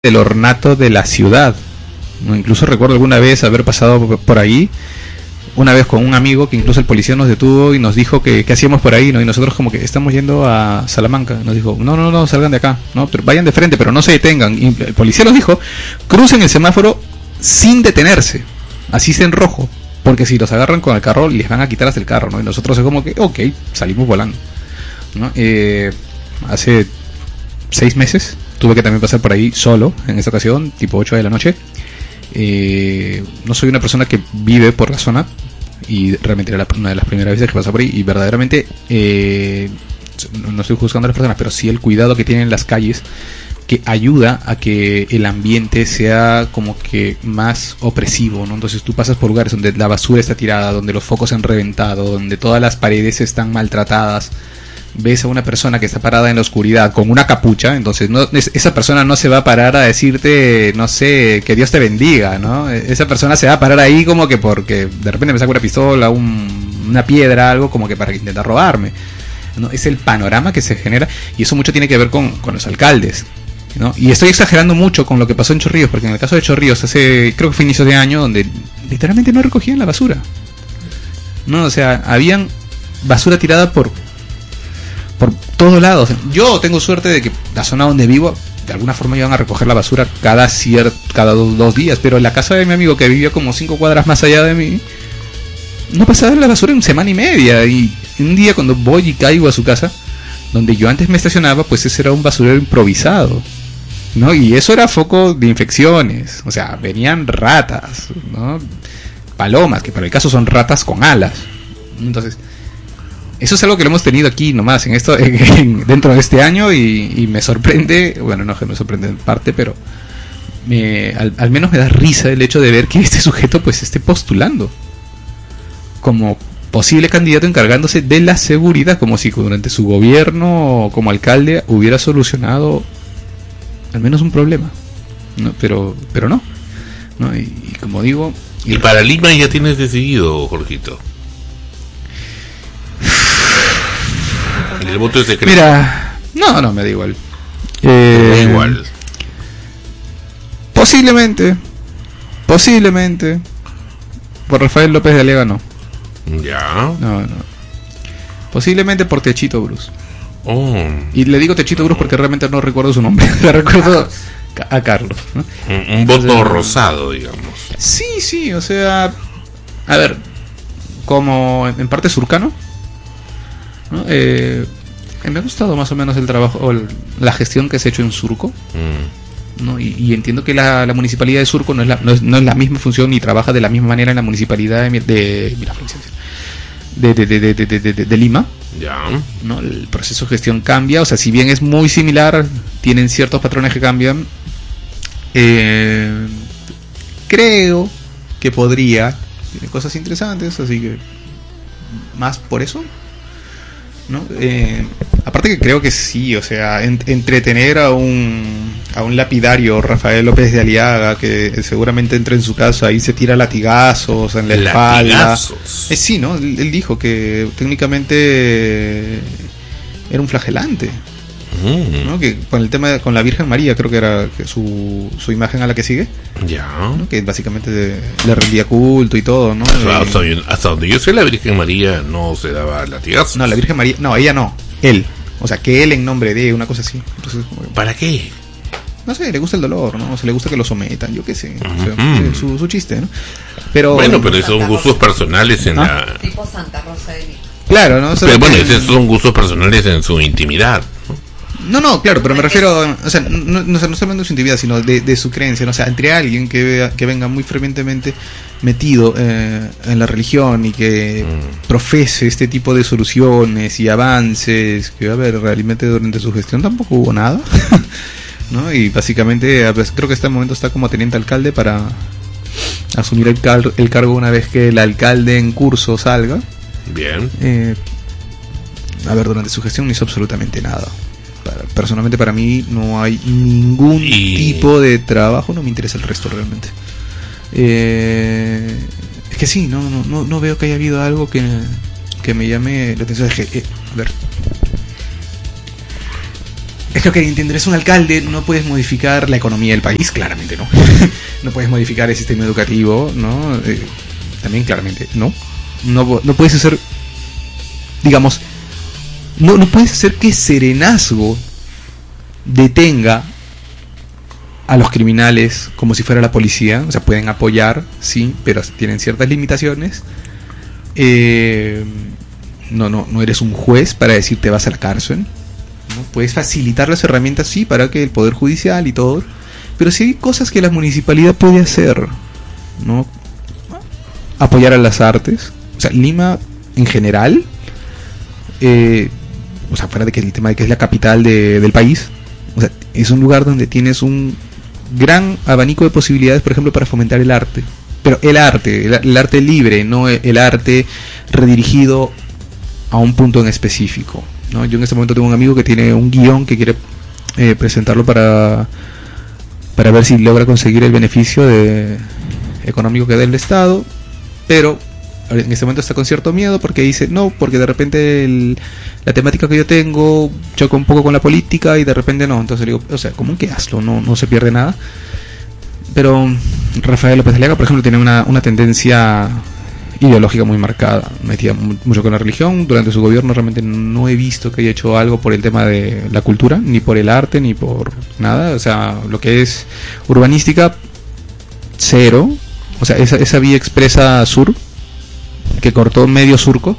del ornato de la ciudad, ¿no? Incluso recuerdo alguna vez haber pasado por ahí, una vez con un amigo, que incluso el policía nos detuvo y nos dijo que qué hacíamos por ahí, ¿no? Y nosotros como que estamos yendo a Salamanca. Nos dijo, no, salgan de acá, ¿no? Pero vayan de frente, pero no se detengan. Y el policía nos dijo, crucen el semáforo sin detenerse, así sea en rojo, porque si los agarran con el carro les van a quitar hasta el carro, ¿no? Y nosotros es como que, ok, salimos volando, ¿no? Hace 6 meses tuve que también pasar por ahí solo, en esta ocasión, tipo 8 de la noche. No soy una persona que vive por la zona, y realmente era una de las primeras veces que pasaba por ahí, y verdaderamente no estoy juzgando a las personas, pero sí el cuidado que tienen las calles, que ayuda a que el ambiente sea como que más opresivo, ¿no? Entonces tú pasas por lugares donde la basura está tirada, donde los focos se han reventado, donde todas las paredes están maltratadas. Ves a una persona que está parada en la oscuridad con una capucha, entonces esa persona no se va a parar a decirte, no sé, que Dios te bendiga, ¿no? Esa persona se va a parar ahí como que porque de repente me saca una pistola, una piedra, algo como que para intentar robarme, ¿no? Es el panorama que se genera, y eso mucho tiene que ver con los alcaldes, ¿no? Y estoy exagerando mucho con lo que pasó en Chorrillos, porque en el caso de Chorrillos creo que fue inicios de año, donde literalmente no recogían la basura, ¿no? O sea, habían basura tirada por todos lados. Yo tengo suerte de que la zona donde vivo, de alguna forma iban a recoger la basura cada 2 días, pero en la casa de mi amigo, que vivía como 5 cuadras más allá de mí, no pasaba la basura en semana y media. Y un día cuando voy y caigo a su casa, donde yo antes me estacionaba, pues ese era un basurero improvisado, ¿no? Y eso era foco de infecciones. O sea, venían ratas, ¿no? Palomas, que para el caso son ratas con alas. Entonces, eso es algo que lo hemos tenido aquí nomás dentro de este año, y me sorprende, bueno, no que me sorprende en parte, pero al menos me da risa el hecho de ver que este sujeto pues esté postulando como posible candidato encargándose de la seguridad, como si durante su gobierno como alcalde hubiera solucionado al menos un problema, ¿no? Pero no, y como digo... Y para Lima ya tienes decidido, Jorgito. El voto es secreto. Mira, no, me da igual. Me da igual. Posiblemente, por Rafael López de Aliaga no. Ya. No. Posiblemente por Techito Bruce. Oh. Y le digo Techito Bruce porque realmente no recuerdo su nombre. Le recuerdo a Carlos, ¿no? Un voto rosado, digamos. Sí, o sea, a ver, como en parte surcano, ¿no? Me ha gustado más o menos el trabajo o la gestión que se ha hecho en Surco, ¿no? Y entiendo que la municipalidad de Surco no es la misma función ni trabaja de la misma manera en la municipalidad de Lima. Ya. ¿No? El proceso de gestión cambia, o sea, si bien es muy similar, tienen ciertos patrones que cambian. Creo que tiene cosas interesantes, así que más por eso, ¿no? Aparte que creo que sí, o sea, entretener a un lapidario, Rafael López de Aliaga, que seguramente entra en su casa y se tira latigazos en la espalda. Sí, ¿no? Él dijo que técnicamente era un flagelante, ¿no? Que con el tema con la Virgen María, creo que era su imagen a la que sigue, ya, ¿no? Que básicamente le rendía culto y todo, ¿no? Hasta donde yo sé, la Virgen María no se daba latigazos. No, la Virgen María, no, ella no, él, o sea, que él en nombre de una cosa así. Entonces, ¿para qué? No sé, le gusta el dolor, ¿no? O sea, le gusta que lo sometan, yo qué sé. O sea, su chiste, ¿no? Pero bueno, pero son gustos personales en la... Tipo Santa Rosa de Lima. Claro, ¿no? Pero bueno, esos son gustos personales en su intimidad, ¿no? No, claro, pero me refiero, o sea, no estoy hablando de su intimidad, sino de su creencia, ¿no? O sea, entre alguien que venga muy fervientemente metido en la religión y que profese este tipo de soluciones y avances, que va a haber realmente durante su gestión tampoco hubo nada, ¿no? Y básicamente creo que este momento está como teniente alcalde para asumir el cargo una vez que el alcalde en curso salga. Bien. A ver, durante su gestión no hizo absolutamente nada. Personalmente para mí no hay ningún tipo de trabajo, no me interesa el resto realmente. Es que sí, no veo que haya habido algo que me llame la atención. A ver, Es que lo que entender es un alcalde, no puedes modificar la economía del país, claramente no. No puedes modificar el sistema educativo, ¿no? También claramente no. No puedes hacer, digamos, no puedes hacer que Serenazgo detenga a los criminales como si fuera la policía. O sea, pueden apoyar, sí, pero tienen ciertas limitaciones. No eres un juez para decir te vas a la cárcel, ¿no? Puedes facilitar las herramientas, sí, para que el Poder Judicial y todo, pero sí hay cosas que la municipalidad puede hacer, ¿no? Apoyar a las artes, o sea, Lima en general, o sea, fuera de que el tema de que es la capital del país, o sea, es un lugar donde tienes un gran abanico de posibilidades, por ejemplo, para fomentar el arte. Pero el arte libre, no el arte redirigido a un punto en específico, ¿no? Yo en este momento tengo un amigo que tiene un guión que quiere presentarlo para ver si logra conseguir el beneficio económico que da el Estado, pero en este momento está con cierto miedo porque dice, no, porque de repente la temática que yo tengo choca un poco con la política y de repente no, entonces le digo, o sea, común que hazlo, no se pierde nada. Pero Rafael López Aliaga, por ejemplo, tiene una tendencia ideológica muy marcada, metida mucho con la religión. Durante su gobierno realmente no he visto que haya hecho algo por el tema de la cultura, ni por el arte, ni por nada. O sea, lo que es urbanística, cero. O sea, esa vía expresa sur, que cortó medio surco,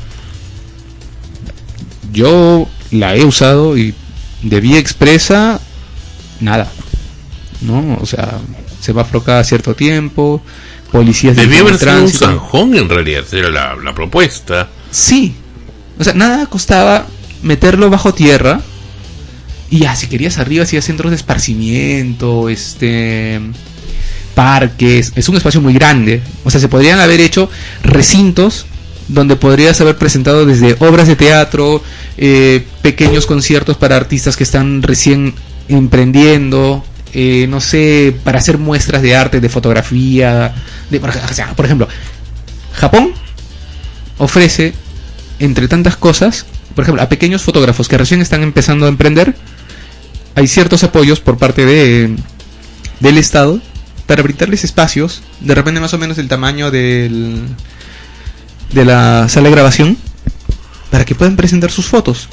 yo la he usado y de vía expresa, nada, ¿no? O sea, semáforo cada cierto tiempo, policías de debía haber sido un tránsito. zanjón, en realidad, era la propuesta. Sí, o sea, nada costaba meterlo bajo tierra y ya, si querías arriba, hacías centros de esparcimiento, parques. Es un espacio muy grande, o sea, se podrían haber hecho recintos donde podrías haber presentado desde obras de teatro, pequeños conciertos para artistas que están recién emprendiendo, no sé, para hacer muestras de arte, de fotografía, o sea, por ejemplo, Japón ofrece, entre tantas cosas, por ejemplo, a pequeños fotógrafos que recién están empezando a emprender, hay ciertos apoyos por parte del Estado para brindarles espacios, de repente más o menos del tamaño de la sala de grabación, para que puedan presentar sus fotos.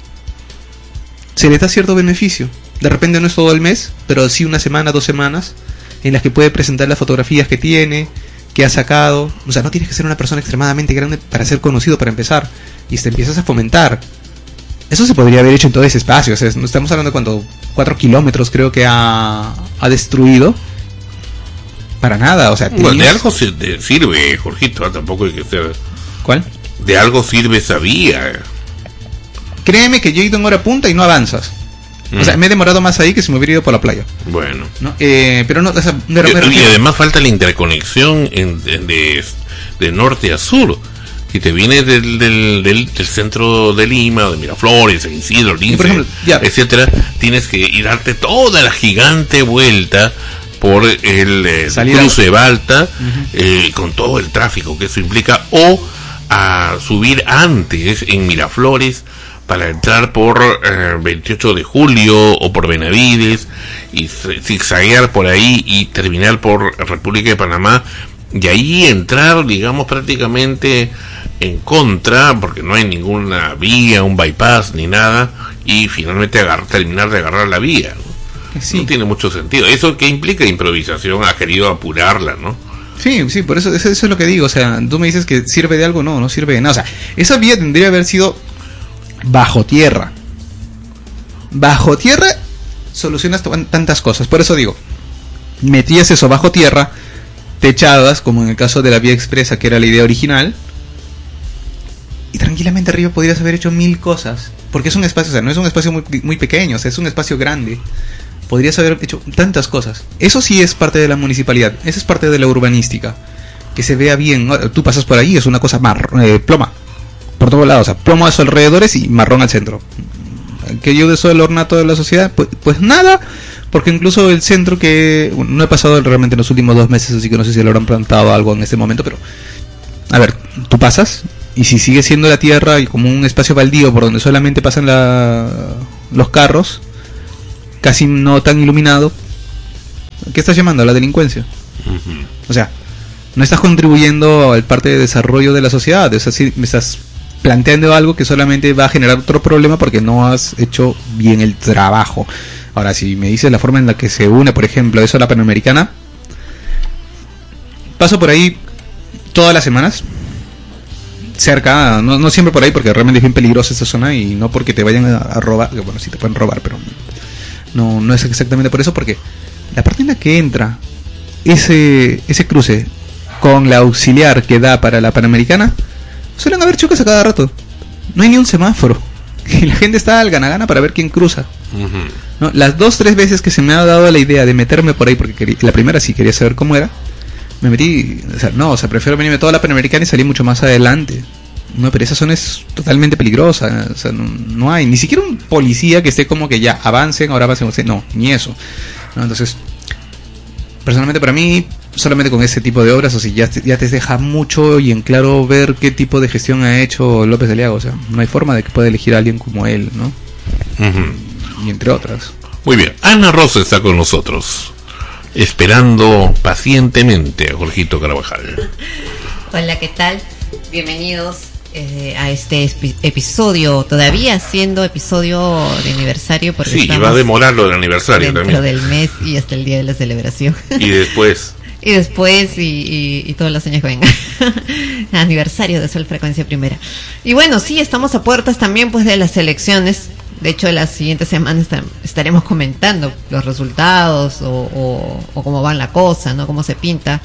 Se les da cierto beneficio. De repente no es todo el mes, pero sí una semana, 2 semanas, en las que puede presentar las fotografías que tiene, que ha sacado. O sea, no tienes que ser una persona extremadamente grande para ser conocido, para empezar. Y te empiezas a fomentar. Eso se podría haber hecho en todo ese espacio. O sea, no estamos hablando de cuánto, 4 kilómetros creo que ha destruido. Para nada, o sea... Bueno, de algo sirve, Jorgito, tampoco hay que ser... ¿Cuál? De algo sirve esa vía. Créeme que yo he ido en hora punta y no avanzas. O sea, me he demorado más ahí que si me hubiera ido por la playa. Bueno. ¿No? Pero no, o sea, y además falta la interconexión de norte a sur. Si te vienes del centro de Lima, de Miraflores, de Isidro, Lince, por ejemplo, etcétera, tienes que ir darte toda la gigante vuelta por el cruce de Balta, con todo el tráfico que eso implica, o a subir antes en Miraflores para entrar por 28 de julio o por Benavides y zigzaguear por ahí y terminar por República de Panamá, y ahí entrar, digamos, prácticamente en contra, porque no hay ninguna vía, un bypass ni nada, y finalmente terminar de agarrar la vía, ¿no? Sí. No tiene mucho sentido. ¿Eso qué implica? Improvisación, ha querido apurarla, ¿no? Sí, por eso es lo que digo. O sea, tú me dices que sirve de algo, no sirve de nada. O sea, esa vía tendría que haber sido bajo tierra. Bajo tierra solucionas tantas cosas. Por eso digo, metías eso bajo tierra, techadas, como en el caso de la vía expresa, que era la idea original, y tranquilamente arriba podrías haber hecho 1000 cosas. Porque es un espacio, o sea, no es un espacio muy pequeño, o sea, es un espacio grande. Podrías haber hecho tantas cosas. Eso sí es parte de la municipalidad. Esa es parte de la urbanística. Que se vea bien. Tú pasas por ahí, es una cosa ploma. Por todos lados. O sea, plomo a sus alrededores y marrón al centro. ¿Que yo de eso el ornato de la sociedad? Pues nada. Porque incluso el centro que... no he pasado realmente en los últimos 2 meses, así que no sé si le habrán plantado algo en este momento, pero... A ver, tú pasas y si sigue siendo la tierra y como un espacio baldío por donde solamente pasan los carros... casi no tan iluminado, ¿qué estás llamando? A la delincuencia. O sea, no estás contribuyendo al parte de desarrollo de la sociedad. O sea, sí, me estás planteando algo que solamente va a generar otro problema porque no has hecho bien el trabajo. Ahora, si me dices la forma en la que se une, por ejemplo, eso a la Panamericana, paso por ahí todas las semanas, cerca, no siempre por ahí, porque realmente es bien peligrosa esta zona y no porque te vayan a robar, bueno, sí te pueden robar, pero no es exactamente por eso, porque la parte en la que entra ese cruce con la auxiliar que da para la Panamericana, suelen haber choques a cada rato. No hay ni un semáforo. Y la gente está al gana para ver quién cruza. ¿No? Las 2-3 veces que se me ha dado la idea de meterme por ahí, porque la primera sí quería saber cómo era, me metí, prefiero venirme toda la Panamericana y salir mucho más adelante. No, pero esa zona es totalmente peligrosa. O sea, no hay ni siquiera un policía que esté como que ya avancen, no, ni eso. ¿No? Entonces, personalmente para mí, solamente con ese tipo de obras, o sea, ya te deja mucho y en claro ver qué tipo de gestión ha hecho López Aliaga. O sea, no hay forma de que pueda elegir a alguien como él, ¿no? Y entre otras. Muy bien, Ana Rosa está con nosotros, esperando pacientemente a Jorgito Carvajal. Hola, ¿qué tal? Bienvenidos a este episodio, todavía siendo episodio de aniversario, porque sí, y va a demorar lo del aniversario también. Lo del mes y hasta el día de la celebración. Y después. y todos los años que vengan. Aniversario de Sol Frecuencia Primera. Y bueno, sí, estamos a puertas también pues de las elecciones. De hecho, las siguientes semanas estaremos comentando los resultados o cómo va la cosa, ¿no? Cómo se pinta.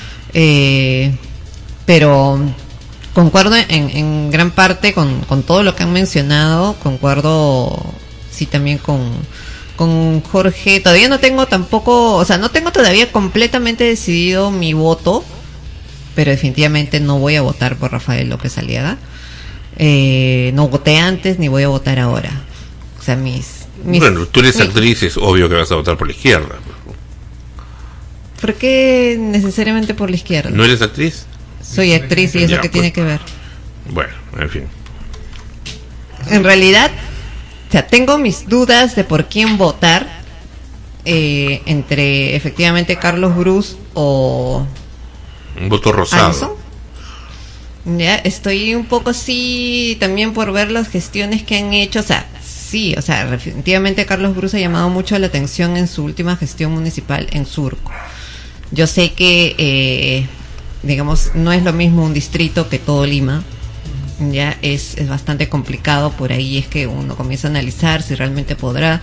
Pero concuerdo en gran parte con todo lo que han mencionado. Concuerdo, sí, también con Jorge. Todavía no tengo tampoco, o sea, no tengo todavía completamente decidido mi voto, pero definitivamente no voy a votar por Rafael López Aliaga. No voté antes ni voy a votar ahora. O sea, bueno, tú eres actriz, es obvio que vas a votar por la izquierda. ¿Por qué necesariamente por la izquierda? ¿No eres actriz? Soy actriz y eso que tiene que ver. Bueno, en fin. En realidad, o sea, tengo mis dudas de por quién votar, entre efectivamente Carlos Bruce o un voto rosado. Alison. Ya, estoy un poco así también por ver las gestiones que han hecho. O sea, sí, o sea, definitivamente Carlos Bruce ha llamado mucho la atención en su última gestión municipal en Surco. Yo sé que, digamos, no es lo mismo un distrito que todo Lima. Ya es bastante complicado. Por ahí es que uno comienza a analizar si realmente podrá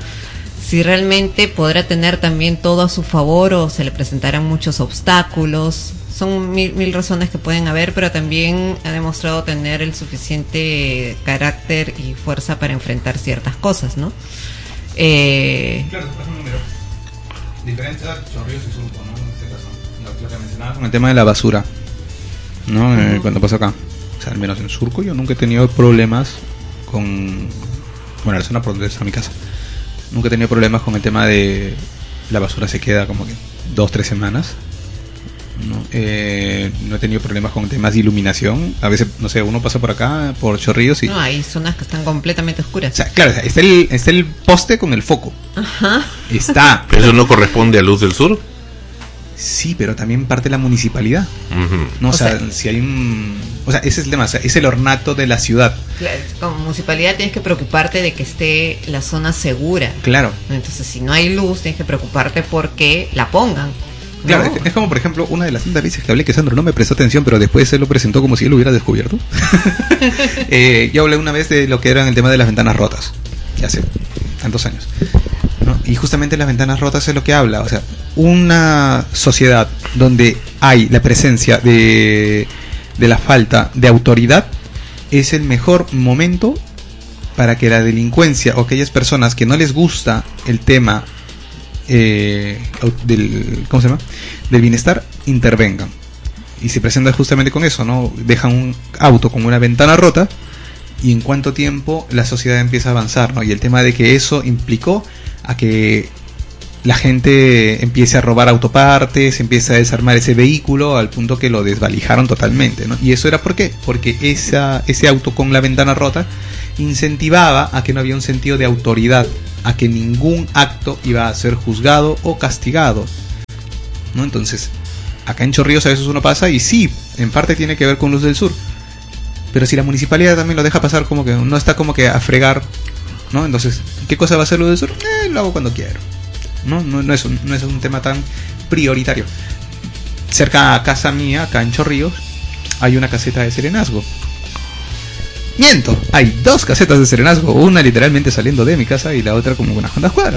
tener también todo a su favor o se le presentarán muchos obstáculos. Son mil razones que pueden haber, pero también ha demostrado tener el suficiente carácter y fuerza para enfrentar ciertas cosas, ¿no? Claro, te paso un número. Diferencia Chorrillos y Surco, ¿no? En este caso, lo que mencionabas con el tema de la basura, ¿no? Cuando pasó acá. O sea, al menos en Surco yo nunca he tenido problemas con... Bueno, la zona por donde está mi casa. Nunca he tenido problemas con el tema de la basura se queda como que 2-3 semanas. No he tenido problemas con temas de iluminación. A veces, no sé, uno pasa por acá, por Chorrillos y... No, hay zonas que están completamente oscuras. O sea, claro, o sea, está el poste con el foco. Ajá. Está. ¿Pero eso no corresponde a Luz del Sur? Sí, pero también parte de la municipalidad. No, o sea, si hay un... O sea, ese es el tema, o sea, es el ornato de la ciudad. Claro, como municipalidad tienes que preocuparte de que esté la zona segura. Claro. Entonces, si no hay luz, tienes que preocuparte porque la pongan. Claro, no. Es como por ejemplo una de las tantas veces que hablé que Sandro no me prestó atención, pero después él lo presentó como si él lo hubiera descubierto. Yo hablé una vez de lo que era el tema de las ventanas rotas, ya hace tantos años, ¿no? Y justamente las ventanas rotas es lo que habla. O sea, una sociedad donde hay la presencia de la falta de autoridad es el mejor momento para que la delincuencia o aquellas personas que no les gusta el tema del bienestar intervengan y se presenta justamente con eso, ¿no? Dejan un auto con una ventana rota y en cuánto tiempo la sociedad empieza a avanzar, ¿no? Y el tema de que eso implicó a que la gente empiece a robar autopartes, empieza a desarmar ese vehículo al punto que lo desvalijaron totalmente, ¿no? Y eso era ¿por qué? Porque ese auto con la ventana rota incentivaba a que no había un sentido de autoridad a que ningún acto iba a ser juzgado o castigado, ¿no? Entonces, acá en Chorrillos a veces uno pasa y sí, en parte tiene que ver con Luz del Sur, pero si la municipalidad también lo deja pasar, como que no está como que a fregar, ¿no? Entonces, ¿qué cosa va a hacer Luz del Sur? Lo hago cuando quiero, no es un tema tan prioritario. Cerca a casa mía, acá en Chorrillos, hay una caseta de serenazgo. Miento, hay 2 casetas de serenazgo, una literalmente saliendo de mi casa y la otra como unas cuantas cuadras.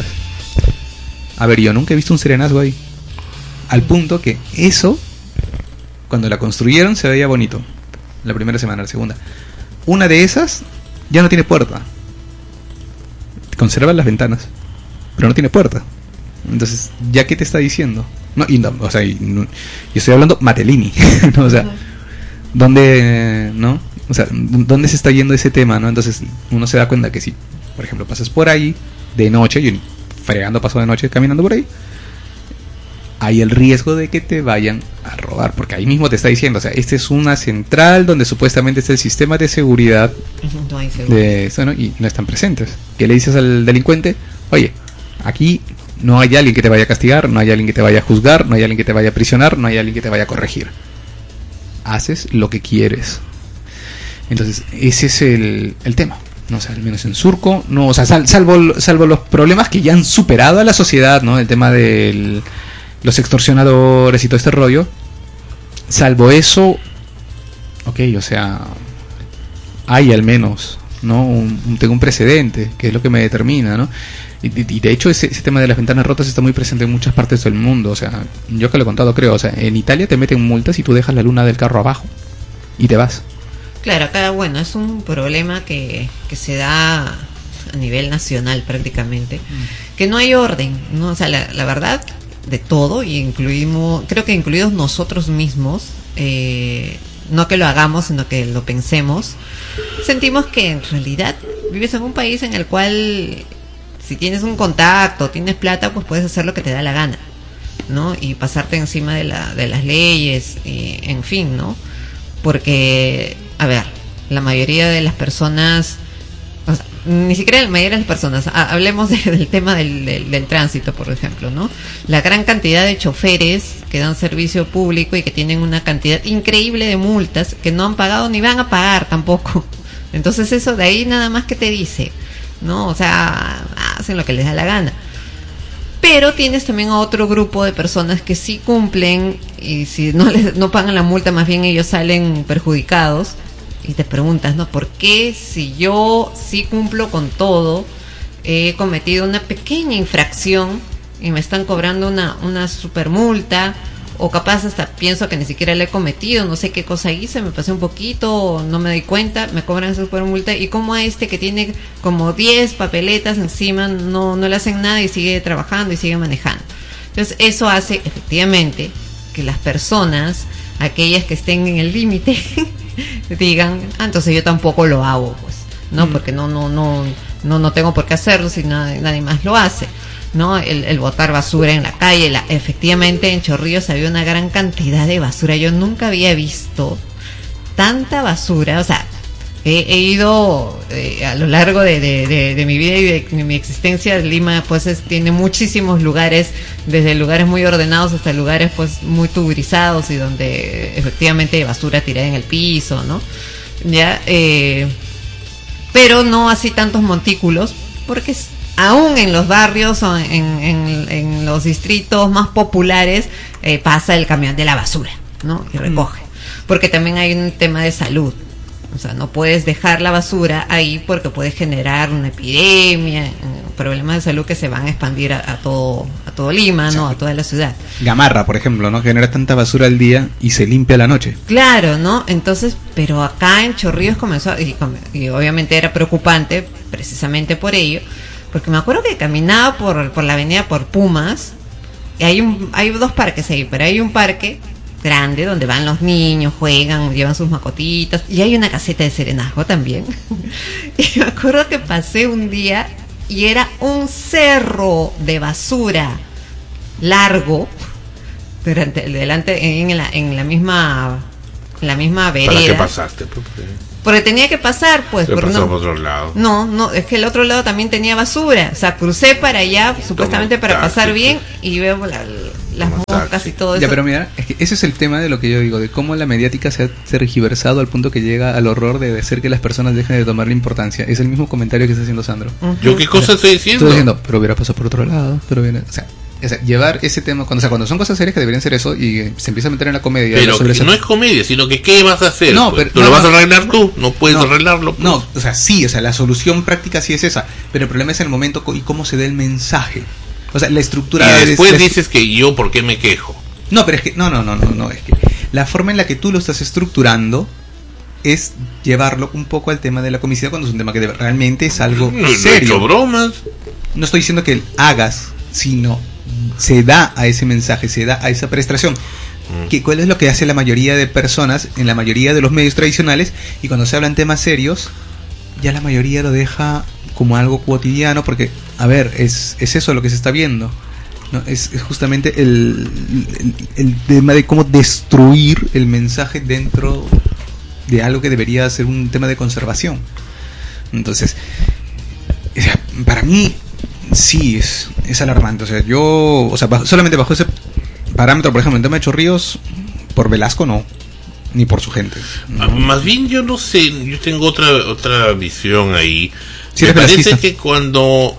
A ver, yo nunca he visto un serenazgo ahí. Al punto que eso, cuando la construyeron, se veía bonito. La primera semana, la segunda. Una de esas ya no tiene puerta. Conservan las ventanas, pero no tiene puerta. Entonces, ¿ya qué te está diciendo? Yo estoy hablando Matelini, ¿no? O sea, ¿dónde, no? O sea, ¿dónde se está yendo ese tema, no? Entonces, uno se da cuenta que si, por ejemplo, pasas por ahí de noche, yo fregando paso de noche caminando por ahí, hay el riesgo de que te vayan a robar, porque ahí mismo te está diciendo, o sea, esta es una central donde supuestamente está el sistema de seguridad, no hay seguridad de eso, ¿no? Y no están presentes. ¿Qué le dices al delincuente? Oye, aquí no hay alguien que te vaya a castigar, no hay alguien que te vaya a juzgar, no hay alguien que te vaya a prisionar, no hay alguien que te vaya a corregir. Haces lo que quieres. Entonces, ese es el tema, ¿no? O sea, al menos en Surco, no, o sea, salvo los problemas que ya han superado a la sociedad, ¿no? El tema de los extorsionadores y todo este rollo. Salvo eso, ok, o sea, hay al menos, ¿no? Tengo un precedente, que es lo que me determina, ¿no? Y de hecho ese tema de las ventanas rotas está muy presente en muchas partes del mundo. O sea, yo que lo he contado, creo, o sea, en Italia te meten multas y tú dejas la luna del carro abajo y te vas. Claro, acá, bueno, es un problema que se da a nivel nacional prácticamente, que no hay orden, ¿no? O sea, la verdad, de todo, y creo que incluidos nosotros mismos, no que lo hagamos, sino que lo pensemos, sentimos que en realidad vives en un país en el cual si tienes un contacto, tienes plata, pues puedes hacer lo que te da la gana, ¿no? Y pasarte encima de las leyes, y, en fin, ¿no? Porque, a ver, la mayoría de las personas, o sea, ni siquiera la mayoría de las personas, hablemos del tema del tránsito, por ejemplo, ¿no? La gran cantidad de choferes que dan servicio público y que tienen una cantidad increíble de multas que no han pagado ni van a pagar tampoco. Entonces eso de ahí nada más que te dice, ¿no? O sea, hacen lo que les da la gana. Pero tienes también a otro grupo de personas que sí cumplen, y si no pagan la multa, más bien ellos salen perjudicados. Y te preguntas, ¿no? ¿Por qué si yo sí cumplo con todo, he cometido una pequeña infracción y me están cobrando una super multa? O capaz hasta pienso que ni siquiera la he cometido, no sé qué cosa hice, me pasé un poquito, no me doy cuenta, me cobran esa super multa. Y como a este que tiene como 10 papeletas encima, no le hacen nada y sigue trabajando y sigue manejando. Entonces eso hace efectivamente que las personas, aquellas que estén en el límite, digan, entonces yo tampoco lo hago, pues, ¿no? Porque no tengo por qué hacerlo si nadie más lo hace, ¿no? El botar basura en la calle, efectivamente en Chorrillos había una gran cantidad de basura. Yo nunca había visto tanta basura. O sea, he ido a lo largo de mi vida y de mi existencia. Lima pues tiene muchísimos lugares, desde lugares muy ordenados hasta lugares pues muy tuburizados y donde efectivamente hay basura tirada en el piso, ¿no? Ya, pero no así tantos montículos, porque aún en los barrios o en los distritos más populares pasa el camión de la basura, ¿no? Y recoge. Porque también hay un tema de salud. O sea, no puedes dejar la basura ahí porque puede generar una epidemia, problemas de salud que se van a expandir a todo Lima, ¿no? A toda la ciudad. Gamarra, por ejemplo, ¿no? Genera tanta basura al día y se limpia a la noche. Claro, ¿no? Entonces, pero acá en Chorrillos comenzó, y obviamente era preocupante precisamente por ello, porque me acuerdo que caminaba por la avenida por Pumas, y hay 2 parques ahí, pero hay un parque grande donde van los niños, juegan, llevan sus mascotitas, y hay una caseta de serenazgo también. Y me acuerdo que pasé un día y era un cerro de basura largo delante en la misma vereda. ¿Para qué pasaste? porque tenía que pasar, pues. Pero por pasó por otro lado. No, es que el otro lado también tenía basura. O sea, crucé para allá, supuestamente para pasar bien, y veo las moscas y todo eso. Ya, pero mira, es que ese es el tema de lo que yo digo, de cómo la mediática se ha tergiversado al punto que llega al horror de hacer que las personas dejen de tomarle importancia. Es el mismo comentario que está haciendo Sandro. ¿Yo qué cosa estoy diciendo? Estoy diciendo, pero hubiera pasado por otro lado, pero viene, o sea, llevar ese tema, cuando son cosas serias que deberían ser eso y se empieza a meter en la comedia. Pero no es comedia, sino que ¿qué vas a hacer? No, pues? pero, ¿Tú lo vas a arreglar tú? No puedes arreglarlo. Pues. No, o sea, sí, o sea, la solución práctica sí es esa, pero el problema es el momento y cómo se da el mensaje. O sea, la estructura. Y después dices que yo, ¿por qué me quejo? No, pero es que, no, es que la forma en la que tú lo estás estructurando es llevarlo un poco al tema de la comicidad cuando es un tema que realmente es algo serio. No he hecho bromas. No estoy diciendo que hagas, sino se da a ese mensaje, se da a esa prestación. ¿Cuál es lo que hace la mayoría de personas en la mayoría de los medios tradicionales? Y cuando se hablan temas serios, ya la mayoría lo deja como algo cotidiano, porque, a ver, es eso lo que se está viendo. No, es justamente el tema de cómo destruir el mensaje dentro de algo que debería ser un tema de conservación. Entonces, para mí sí es alarmante. O sea, solamente bajo ese parámetro, por ejemplo, en tema de Chorrillos, por Velasco no, ni por su gente. No. Más bien yo no sé, yo tengo otra visión ahí. Sí, me parece que cuando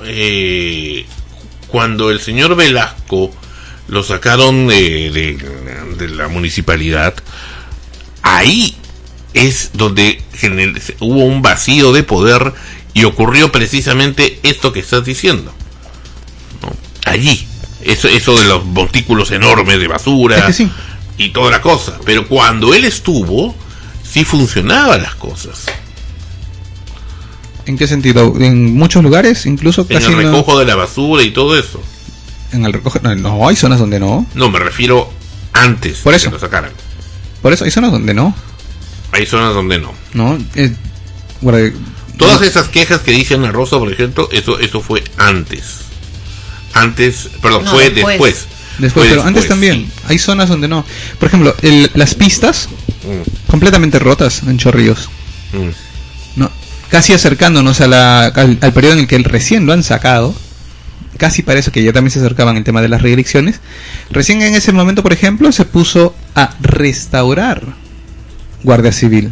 el señor Velasco lo sacaron de la municipalidad, ahí es donde hubo un vacío de poder y ocurrió precisamente esto que estás diciendo, ¿no? Allí, eso de los montículos enormes de basura, es que sí. Y toda la cosa, pero cuando él estuvo, sí funcionaban las cosas. ¿En qué sentido? En muchos lugares, incluso en casi el recojo de la basura y todo eso. En el recojo, no, hay zonas donde no. No, me refiero antes por eso, de que lo sacaran. Por eso, hay zonas donde no. Hay zonas donde no. No, todas esas quejas que dice Ana Rosa, por ejemplo, eso fue antes. Perdón, no, fue después. Después, pero antes también. Sí. Hay zonas donde no. Por ejemplo, las pistas completamente rotas en Chorrillos. No, casi acercándonos al periodo en el que recién lo han sacado. Casi parece que ya también se acercaban el tema de las reelecciones. Recién en ese momento, por ejemplo, se puso a restaurar Guardia Civil.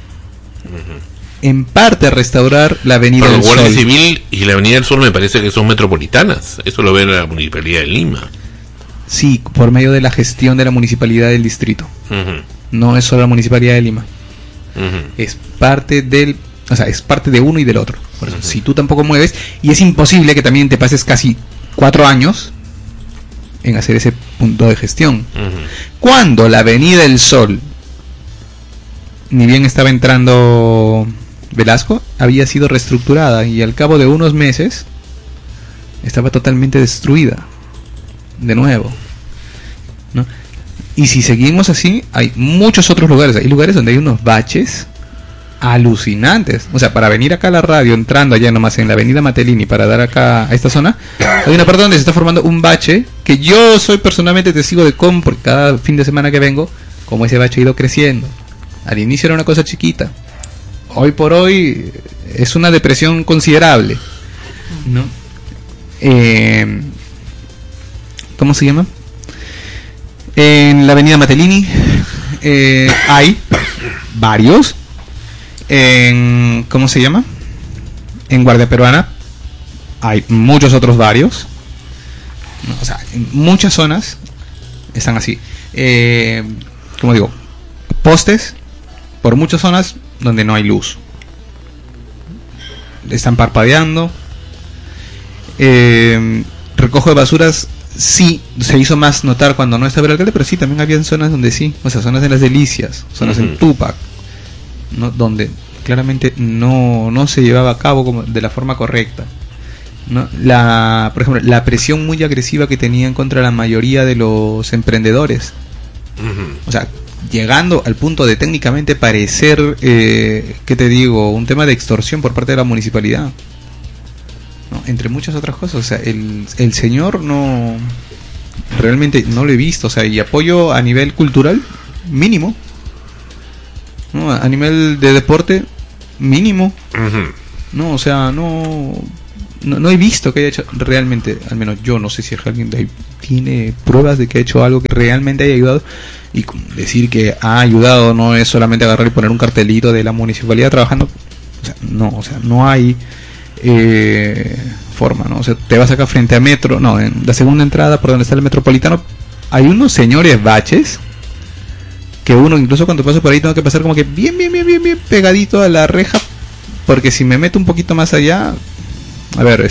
En parte a restaurar la Avenida del Sol. Guardia Civil y la Avenida del Sol me parece que son metropolitanas. Eso lo ve la Municipalidad de Lima. Sí, por medio de la gestión de la Municipalidad del Distrito. No es solo la Municipalidad de Lima. Es parte es parte de uno y del otro. Por eso, si tú tampoco mueves, y es imposible que también te pases casi 4 años en hacer ese punto de gestión. Cuando la Avenida del Sol, ni bien estaba entrando Velasco, había sido reestructurada y al cabo de unos meses estaba totalmente destruida de nuevo, ¿no? Y si seguimos así, hay muchos otros lugares. Hay lugares donde hay unos baches alucinantes. O sea, para venir acá a la radio, entrando allá nomás en la avenida Matelini, para dar acá a esta zona, hay una parte donde se está formando un bache, que yo soy personalmente testigo de cómo, porque cada fin de semana que vengo, cómo ese bache ha ido creciendo. Al inicio era una cosa chiquita. Hoy por hoy es una depresión considerable, ¿no? ¿Cómo se llama? En la avenida Matelini hay varios. ¿Cómo se llama? En Guardia Peruana hay muchos otros varios. No, o sea, en muchas zonas están así. Como digo, postes por muchas zonas donde no hay luz. Están parpadeando. Recojo de basuras sí se hizo más notar cuando no estaba el alcalde, pero sí también había zonas donde sí, o sea, zonas de las Delicias, zonas en Tupac, ¿no? Donde claramente no se llevaba a cabo como de la forma correcta, ¿no? Por ejemplo, la presión muy agresiva que tenían contra la mayoría de los emprendedores, o sea, llegando al punto de técnicamente parecer, ¿qué te digo? Un tema de extorsión por parte de la municipalidad. ¿No? Entre muchas otras cosas, o sea, el señor no, realmente no lo he visto, o sea, y apoyo a nivel cultural mínimo, ¿no? A nivel de deporte mínimo. No, o sea, no he visto que haya hecho realmente, al menos yo no sé si alguien de ahí tiene pruebas de que ha hecho algo que realmente haya ayudado. Y decir que ha ayudado no es solamente agarrar y poner un cartelito de la municipalidad trabajando. O sea, no hay forma, ¿no? O sea, te vas acá frente a Metro, no, en la segunda entrada por donde está el Metropolitano, hay unos señores baches que uno incluso cuando paso por ahí tengo que pasar como que bien pegadito a la reja, porque si me meto un poquito más allá, a ver,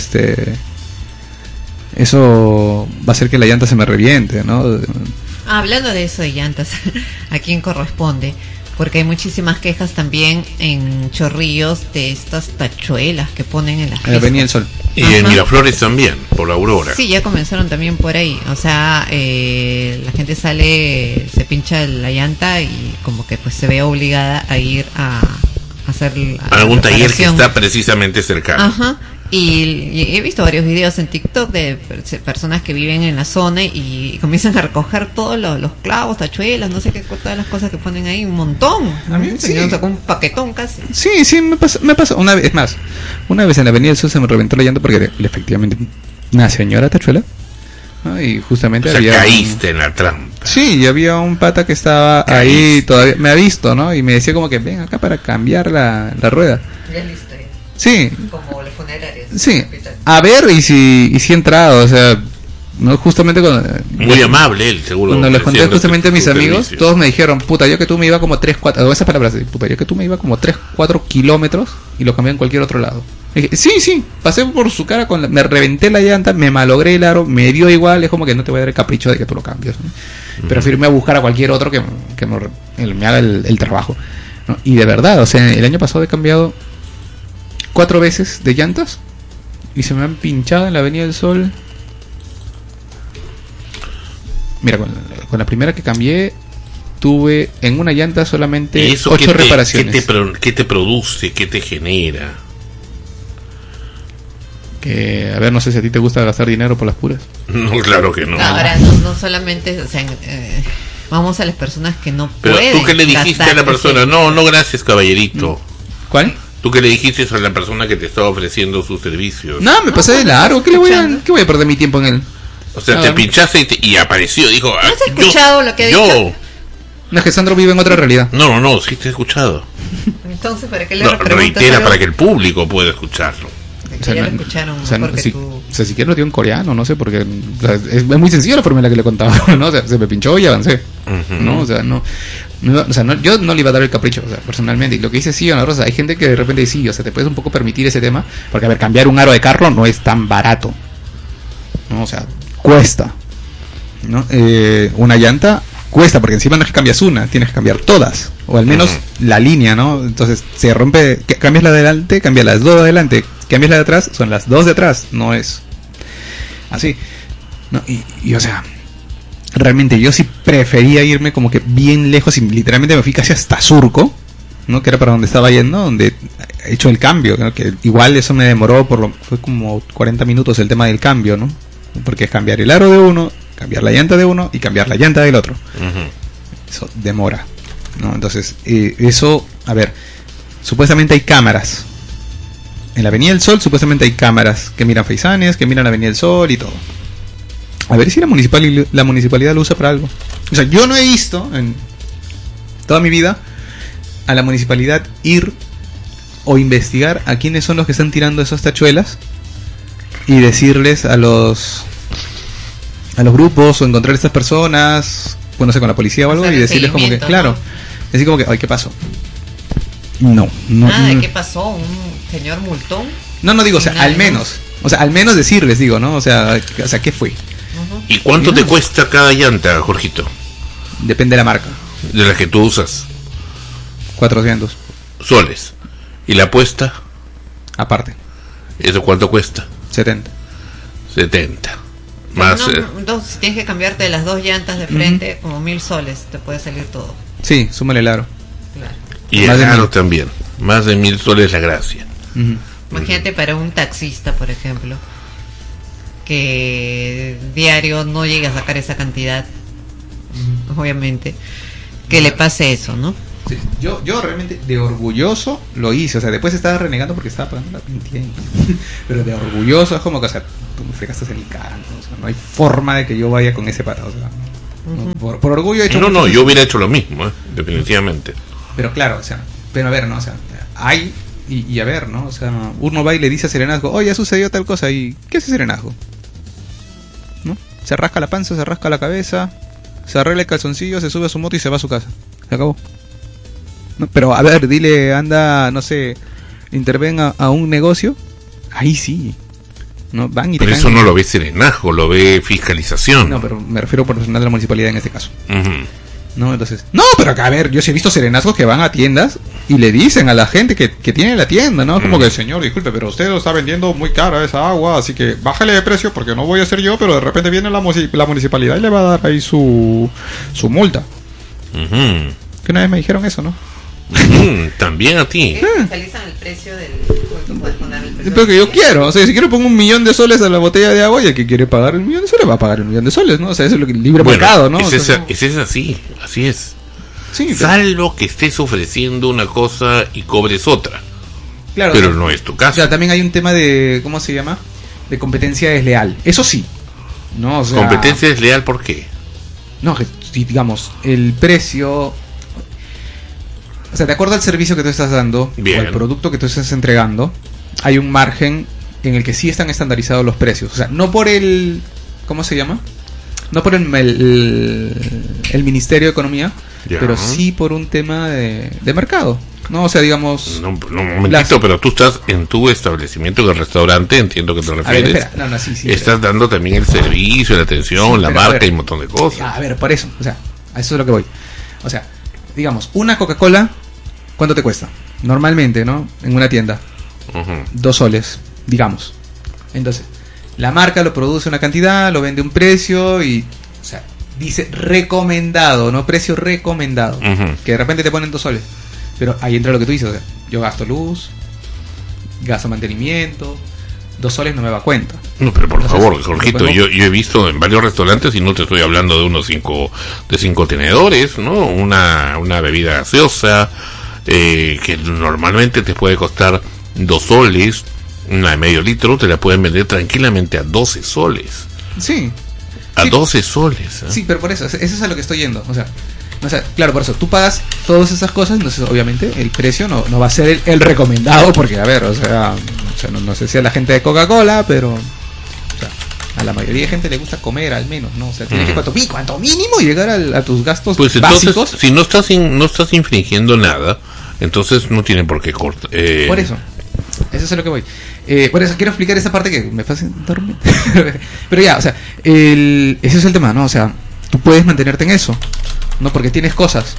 eso va a hacer que la llanta se me reviente, ¿no? Hablando de eso de llantas, ¿a quién corresponde? Porque hay muchísimas quejas también en Chorrillos de estas tachuelas que ponen en las fiestas. Avenida del Sol. Y en Miraflores también, por la Aurora. Sí, ya comenzaron también por ahí. O sea, la gente sale, se pincha la llanta y como que pues se ve obligada a ir a hacer algún taller que está precisamente cercano. Ajá. Y he visto varios videos en TikTok de personas que viven en la zona y comienzan a recoger todos los clavos, tachuelas, no sé qué, todas las cosas que ponen ahí, un montón. A mí sí. Sacó un paquetón casi. Sí, me pasó. Una vez en la Avenida del Sur se me reventó la llanta porque efectivamente una señora tachuela, ¿no? Y justamente caíste en la trampa. Sí, y había un pata que estaba ahí, todavía me ha visto, ¿no? Y me decía como que ven acá para cambiar la rueda. Ya listo. Sí. Como los funerarios. Sí. A ver, y si he entrado, o sea, no justamente cuando... Muy amable él, seguro. Cuando les conté justamente a mis amigos, servicio. Todos me dijeron, puta, yo que tú me iba como 3-4, esas palabras, puta, yo que tú me iba como 3-4 kilómetros y lo cambié en cualquier otro lado. Y dije, sí, pasé por su cara, me reventé la llanta, me malogré el aro, me dio igual, es como que no te voy a dar el capricho de que tú lo cambies, ¿no? Pero irme a buscar a cualquier otro que me haga el trabajo, ¿no? Y de verdad, o sea, el año pasado he cambiado 4 veces de llantas y se me han pinchado en la Avenida del Sol. Mira, con la primera que cambié tuve en una llanta solamente 8 reparaciones. ¿Qué te produce? ¿Qué te genera? Que, a ver, no sé si a ti te gusta gastar dinero por las puras. No, claro que no. Ahora, no solamente, o sea, vamos a las personas que no pero pueden. Pero tú qué le dijiste a la persona, no gracias, caballerito. ¿Cuál? ¿Tú qué le dijiste a la persona que te estaba ofreciendo sus servicios? No, me pasé de largo. ¿Qué voy a perder mi tiempo en él? O sea, te pinchaste y apareció. Dijo, ¿no has escuchado lo que ha dicho? No, es que Sandro vive en otra realidad. No, sí te he escuchado. Entonces, ¿para qué le reitera algo? Para que el público pueda escucharlo. O sea, ya lo escucharon si quieres lo digo en coreano, no sé, porque es muy sencilla la forma en la que le contaba, ¿no? O sea, se me pinchó y avancé, ¿no? O sea, yo no le iba a dar el capricho, o sea, personalmente. Y lo que dice sí, Ana Rosa, hay gente que de repente dice, sí, o sea, te puedes un poco permitir ese tema, porque a ver, cambiar un aro de carro no es tan barato, ¿no? O sea, cuesta, ¿no? Una llanta cuesta, porque encima no es que cambias una, tienes que cambiar todas, o al menos la línea, ¿no? Entonces se rompe, cambias la de adelante, cambias las dos de adelante, cambias la de atrás, son las dos de atrás, no es así, ¿no? Y o sea, realmente yo sí prefería irme como que bien lejos y literalmente me fui casi hasta Surco, ¿no? Que era para donde estaba yendo, donde he hecho el cambio, ¿no? Que igual eso me demoró fue como 40 minutos el tema del cambio, ¿no? Porque es cambiar el aro de uno, cambiar la llanta de uno y cambiar la llanta del otro. Eso demora, ¿no? Entonces, eso, a ver, supuestamente hay cámaras. En la Avenida del Sol supuestamente hay cámaras que miran Faisanes, que miran la Avenida del Sol y todo. A ver si la municipalidad lo usa para algo. O sea, yo no he visto en toda mi vida a la municipalidad ir o investigar a quiénes son los que están tirando esas tachuelas y decirles a los grupos o encontrar a estas personas, pues no sé, con la policía o algo, y decirles como que, claro, decir como que, ay, ¿qué pasó? No. ¿Qué pasó? ¿Un señor multón? No digo, o sea, al menos decirles, digo, ¿no? O sea, ¿qué fue? ¿Y cuánto te cuesta cada llanta, Jorgito? Depende de la marca. De la que tú usas. 400 soles. ¿Y la apuesta? Aparte. ¿Eso cuánto cuesta? 70. Más si tienes que cambiarte las dos llantas de frente, como 1.000 soles te puede salir todo. Sí, súmale el aro. Claro. Y el aro también. Más de 1.000 soles la gracia. Imagínate para un taxista, por ejemplo, que diario no llegue a sacar esa cantidad, obviamente, que le pase eso, ¿no? Sí, yo realmente de orgulloso lo hice, o sea, después estaba renegando porque estaba pagando la pintia, pero de orgulloso es como que, o sea, tú me fregaste el canto, o sea, no hay forma de que yo vaya con ese pata, o sea, no, por orgullo he hecho. No, yo hubiera hecho lo mismo, definitivamente. Pero claro, o sea, pero a ver, ¿no? O sea, hay, y a ver, ¿no? O sea, uno va y le dice a Serenazgo, oye, ha sucedido tal cosa, y ¿qué hace Serenazgo? ¿No? Se rasca la panza, se rasca la cabeza, se arregla el calzoncillo, se sube a su moto y se va a su casa. Se acabó. No, pero a ver, dile, anda, no sé, intervenga a un negocio, ahí sí. No, van y pero eso no lo ve Serenazgo, lo ve fiscalización. No, pero me refiero por personal de la municipalidad en este caso. Uh-huh. No, entonces, no, pero a ver, yo sí he visto serenazgos que van a tiendas y le dicen a la gente que tiene la tienda, ¿no? Como que, señor, disculpe, pero usted lo está vendiendo muy cara esa agua, así que bájale de precio porque no voy a ser yo, pero de repente viene la municipalidad y le va a dar ahí su multa. Uh-huh. Que una vez me dijeron eso, ¿no? También a ti. Fiscalizan el precio del... puedes poner el precio pero que yo quiero, o sea, si quiero pongo $1.000.000 a la botella de agua y el que quiere pagar $1.000.000 va a pagar $1.000.000, ¿no? O sea, eso es lo que libre mercado, ¿no? Es así es. Sí, salvo que estés ofreciendo una cosa y cobres otra. Claro, pero no es tu caso. O sea, también hay un tema de, ¿cómo se llama? De competencia desleal. Eso sí, ¿no? O sea, ¿competencia desleal por qué? No, que si digamos, el precio... O sea, de acuerdo al servicio que tú estás dando, bien, o al producto que tú estás entregando, hay un margen en el que sí están estandarizados los precios. O sea, no por el... ¿Cómo se llama? No por el Ministerio de Economía, ya, pero sí por un tema de mercado. No, o sea, digamos... No, un momentito, pero tú estás en tu establecimiento, en el restaurante, entiendo que te refieres. A ver, espera. Sí, estás dando también el servicio, la atención, sí, la marca y un montón de cosas. A ver, por eso, o sea, a eso es lo que voy. O sea, digamos, una Coca-Cola, ¿cuánto te cuesta? Normalmente, ¿no? En una tienda. 2 soles, digamos. Entonces, la marca lo produce una cantidad, lo vende un precio y... O sea, dice recomendado, ¿no? Precio recomendado. Que de repente te ponen 2 soles. Pero ahí entra lo que tú dices, o sea, yo gasto luz, gasto mantenimiento, 2 soles no me va a cuenta. No, pero por favor, Jorgito, yo he visto en varios restaurantes, y no te estoy hablando de unos 5 tenedores, ¿no? Una bebida gaseosa, que normalmente te puede costar 2 soles, una de medio litro, te la pueden vender tranquilamente a 12 soles. Sí. A 12 soles. Sí, pero por eso es a lo que estoy yendo, o sea, claro, por eso tú pagas todas esas cosas, entonces obviamente el precio no va a ser el recomendado, porque a ver, o sea no sé si a la gente de Coca-Cola, pero o sea, a la mayoría de gente le gusta comer al menos, ¿no? O sea, tienes que cuanto mínimo llegar a tus gastos pues entonces, básicos. Si no estás infringiendo nada, entonces no tienen por qué cortar. Por eso es a lo que voy. Por eso quiero explicar esa parte que me pasa dormir. Pero ya, o sea, ese es el tema, ¿no? O sea, tú puedes mantenerte en eso, ¿no? Porque tienes cosas.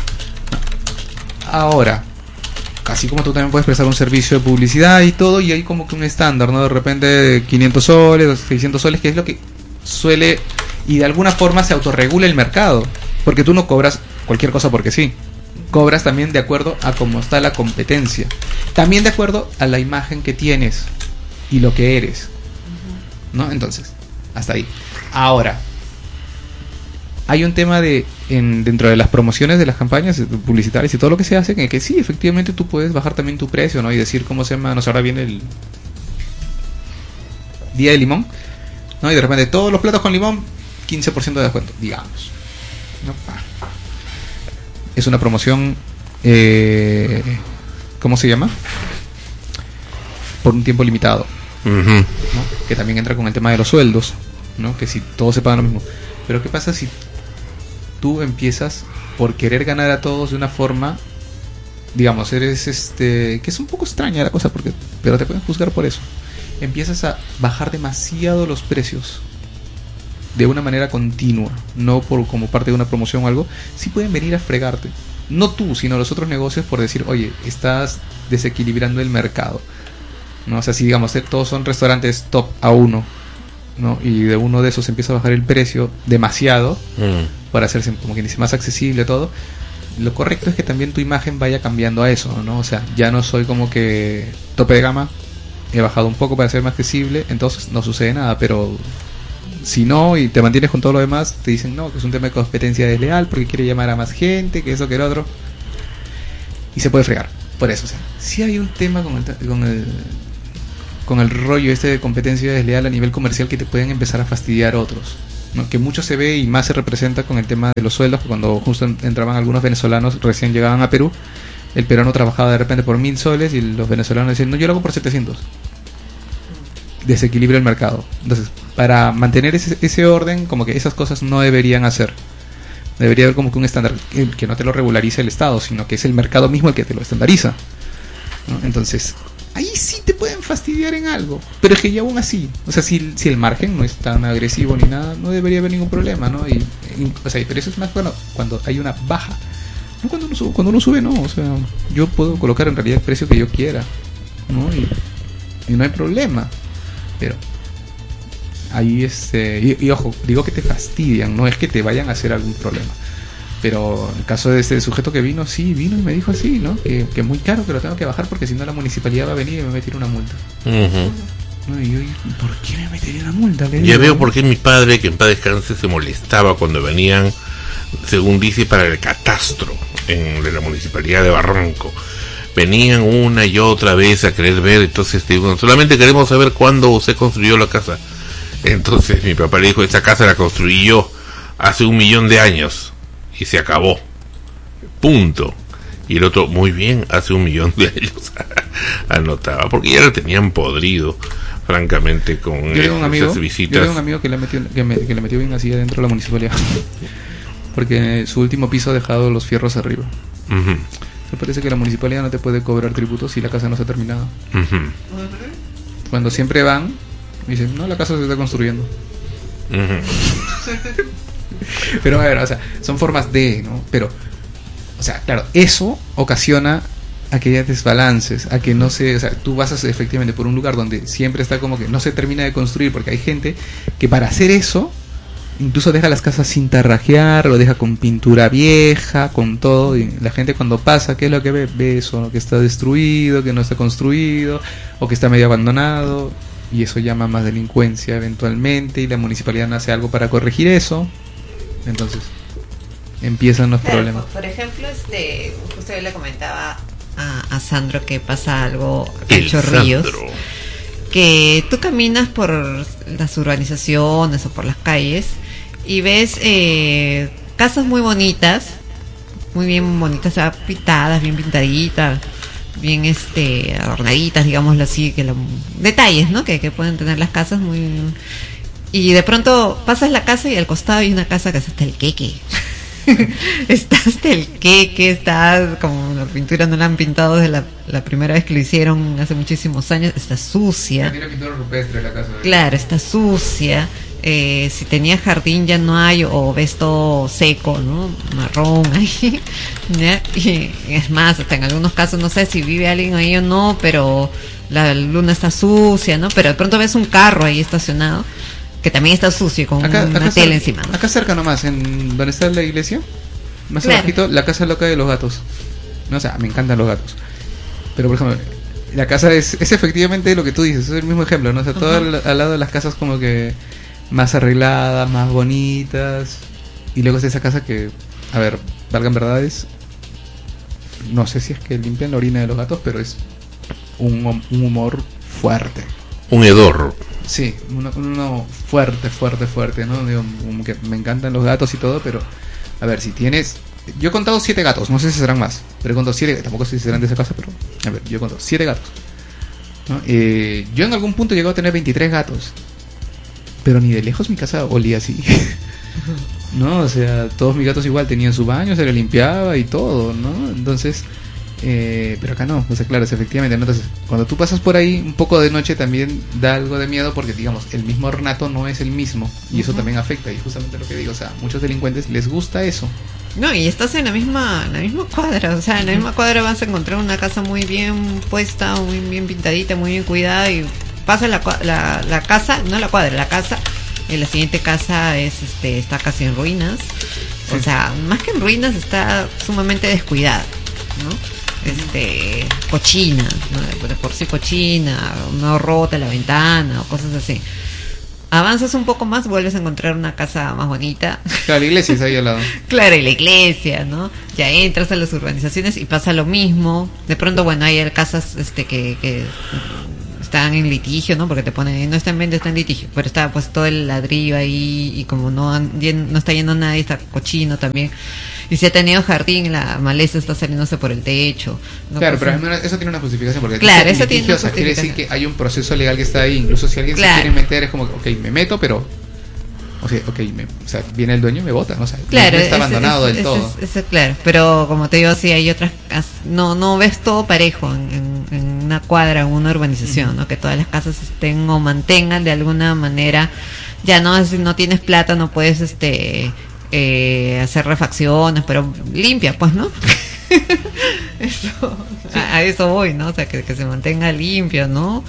Ahora, así como tú también puedes prestar un servicio de publicidad y todo, y hay como que un estándar, ¿no? De repente 500 soles, 600 soles, que es lo que suele, y de alguna forma se autorregula el mercado, porque tú no cobras cualquier cosa porque sí. Cobras también de acuerdo a cómo está la competencia. También de acuerdo a la imagen que tienes y lo que eres, ¿no? Entonces, hasta ahí. Ahora, hay un tema dentro de las promociones de las campañas publicitarias y todo lo que se hace, que sí, efectivamente tú puedes bajar también tu precio, ¿no? Y decir, ¿cómo se llama? No sé, ahora viene el día de limón, ¿no? Y de repente todos los platos con limón, 15% de descuento, digamos, ¿no? Es una promoción, ¿cómo se llama? Por un tiempo limitado, ¿no? Que también entra con el tema de los sueldos, ¿no? Que si todos se pagan lo mismo. Pero ¿qué pasa si tú empiezas por querer ganar a todos de una forma, digamos, eres que es un poco extraña la cosa, pero te pueden juzgar por eso? Empiezas a bajar demasiado los precios de una manera continua, no como parte de una promoción o algo. Sí pueden venir a fregarte, no tú, sino los otros negocios, por decir, oye, estás desequilibrando el mercado, ¿no? O sea, si digamos todos son restaurantes top A1, ¿no? Y de uno de esos empieza a bajar el precio demasiado para hacerse, como quien dice, más accesible todo. Lo correcto es que también tu imagen vaya cambiando a eso, ¿no? O sea, ya no soy como que tope de gama, he bajado un poco para ser más accesible, entonces no sucede nada. Pero si no, y te mantienes con todo lo demás, te dicen no, que es un tema de competencia desleal porque quiere llamar a más gente, que eso, que el otro. y se puede fregar. Por eso, o sea, sí hay un tema con el rollo este de competencia desleal a nivel comercial que te pueden empezar a fastidiar otros, ¿no? Que mucho se ve y más se representa con el tema de los sueldos, que cuando justo entraban algunos venezolanos, recién llegaban a Perú, el peruano trabajaba de repente por 1.000 soles y los venezolanos decían, no, yo lo hago por 700. Desequilibra el mercado. Entonces, para mantener ese orden, como que esas cosas no deberían hacer. Debería haber como que un estándar que no te lo regulariza el Estado, sino que es el mercado mismo el que te lo estandariza, ¿no? Entonces, ahí sí te pueden fastidiar en algo, pero es que ya aún así, o sea, si el margen no es tan agresivo ni nada, no debería haber ningún problema, ¿no? O sea, pero eso es más bueno cuando hay una baja, no cuando uno sube, no, o sea, yo puedo colocar en realidad el precio que yo quiera, ¿no? Y no hay problema, pero ahí y ojo, digo que te fastidian, no es que te vayan a hacer algún problema. Pero en el caso de este sujeto que vino y me dijo así, ¿no? Que es muy caro, que lo tengo que bajar porque si no la municipalidad va a venir y me va a meter una multa. ¿No? Y yo, ¿por qué me metería una multa? Ya veo por qué mi padre, que en paz descanse, se molestaba cuando venían, según dice, para el catastro de la municipalidad de Barranco. Venían una y otra vez a querer ver, entonces digo, solamente queremos saber cuándo se construyó la casa. Entonces mi papá le dijo, esta casa la construí yo hace 1.000.000 de años. Y se acabó. Punto. Y el otro, muy bien, hace 1.000.000 de años. Anotaba, porque ya lo tenían podrido, francamente, con esas visitas. Yo tengo un amigo que le metió bien así adentro de la municipalidad. Porque su último piso ha dejado los fierros arriba. Me parece que la municipalidad no te puede cobrar tributos si la casa no se ha terminado. Cuando siempre van, dicen, no, la casa se está construyendo. Pero a ver, o sea, son formas de, ¿no? Pero, o sea, claro, eso ocasiona a que haya desbalances, a que no se, o sea, tú vas efectivamente por un lugar donde siempre está como que no se termina de construir, porque hay gente que para hacer eso incluso deja las casas sin tarrajear, lo deja con pintura vieja, con todo, y la gente cuando pasa, ¿qué es lo que ve? Ve eso, ¿no? Que está destruido, que no está construido, o que está medio abandonado, y eso llama más delincuencia eventualmente, y la municipalidad no hace algo para corregir eso. Entonces empiezan los problemas. Por ejemplo, justo yo le comentaba a Sandro que pasa algo en Chorrillos, que tú caminas por las urbanizaciones o por las calles y ves casas muy bonitas, muy bien bonitas, pintadas, bien pintaditas, bien adornaditas, digámoslo así, detalles, ¿no? Que pueden tener las casas muy. Y de pronto pasas la casa y al costado hay una casa que está hasta el queque. Está hasta el queque, está como la pintura no la han pintado desde la primera vez que lo hicieron hace muchísimos años. Está sucia. Tiene pintura rupestre la casa. Claro, está sucia. Si tenía jardín ya no hay, o ves todo seco, ¿no? Marrón ahí. ¿Ya? Y es más, hasta en algunos casos no sé si vive alguien ahí o no, pero la luna está sucia, ¿no? Pero de pronto ves un carro ahí estacionado que también está sucio con una tela encima, ¿no? Acá cerca nomás, en donde está la iglesia, más abajito, la casa loca de los gatos, no, o sea, me encantan los gatos, pero por ejemplo la casa es efectivamente lo que tú dices, es el mismo ejemplo, ¿no? O sea, todo al lado de las casas como que más arregladas, más bonitas, y luego está esa casa que, a ver, valgan verdades, no sé si es que limpian la orina de los gatos, pero es un humor fuerte, un hedor. Sí, uno fuerte, ¿no? Digo, que me encantan los gatos y todo, pero a ver, si tienes, yo he contado 7 gatos, no sé si serán más, pero he contado 7, tampoco sé si serán de esa casa, pero a ver, yo he contado 7 gatos, ¿no? Yo en algún punto he llegado a tener 23 gatos, pero ni de lejos mi casa olía así. No, o sea, todos mis gatos igual tenían su baño, se le limpiaba y todo, ¿no? Entonces, pero acá no, o sea, claro, efectivamente, ¿no? Entonces, cuando tú pasas por ahí un poco de noche también da algo de miedo porque, digamos, el mismo ornato no es el mismo y eso también afecta, y justamente lo que digo, o sea, muchos delincuentes les gusta eso. No, y estás en la misma cuadra, o sea, en la misma cuadra vas a encontrar una casa muy bien puesta, muy bien pintadita, muy bien cuidada, y pasa la casa, no la cuadra, la casa, y la siguiente casa está casi en ruinas, sí. O sea, más que en ruinas, está sumamente descuidada, ¿no? Cochina, ¿no? De por sí cochina, no rota la ventana o cosas así. avanzas un poco más, vuelves a encontrar una casa más bonita. Claro, la iglesia está ahí al lado. Claro, y la iglesia, ¿no? Ya entras a las urbanizaciones y pasa lo mismo. De pronto, bueno, hay casas que están en litigio, ¿no? Porque te ponen, no está en venta, está en litigio, pero está pues todo el ladrillo ahí y como no está yendo nadie, está cochino también. Y si ha tenido jardín, la maleza está saliéndose por el techo, ¿no? Claro, pero eso tiene una justificación, porque claro, eso tiene una justificación. Quiere decir que hay un proceso legal que está ahí, incluso si alguien se quiere meter, es como, ok, me meto, pero... O sea, viene el dueño y me bota, ¿no? O sea, claro, no está abandonado del todo. Claro, pero como te digo, sí hay otras... No ves todo parejo en una cuadra, en una urbanización, ¿no? Que todas las casas estén o mantengan de alguna manera... Ya no, si no tienes plata, no puedes hacer refacciones, pero limpia, pues, ¿no? A eso voy, ¿no? O sea, que se mantenga limpio, ¿no?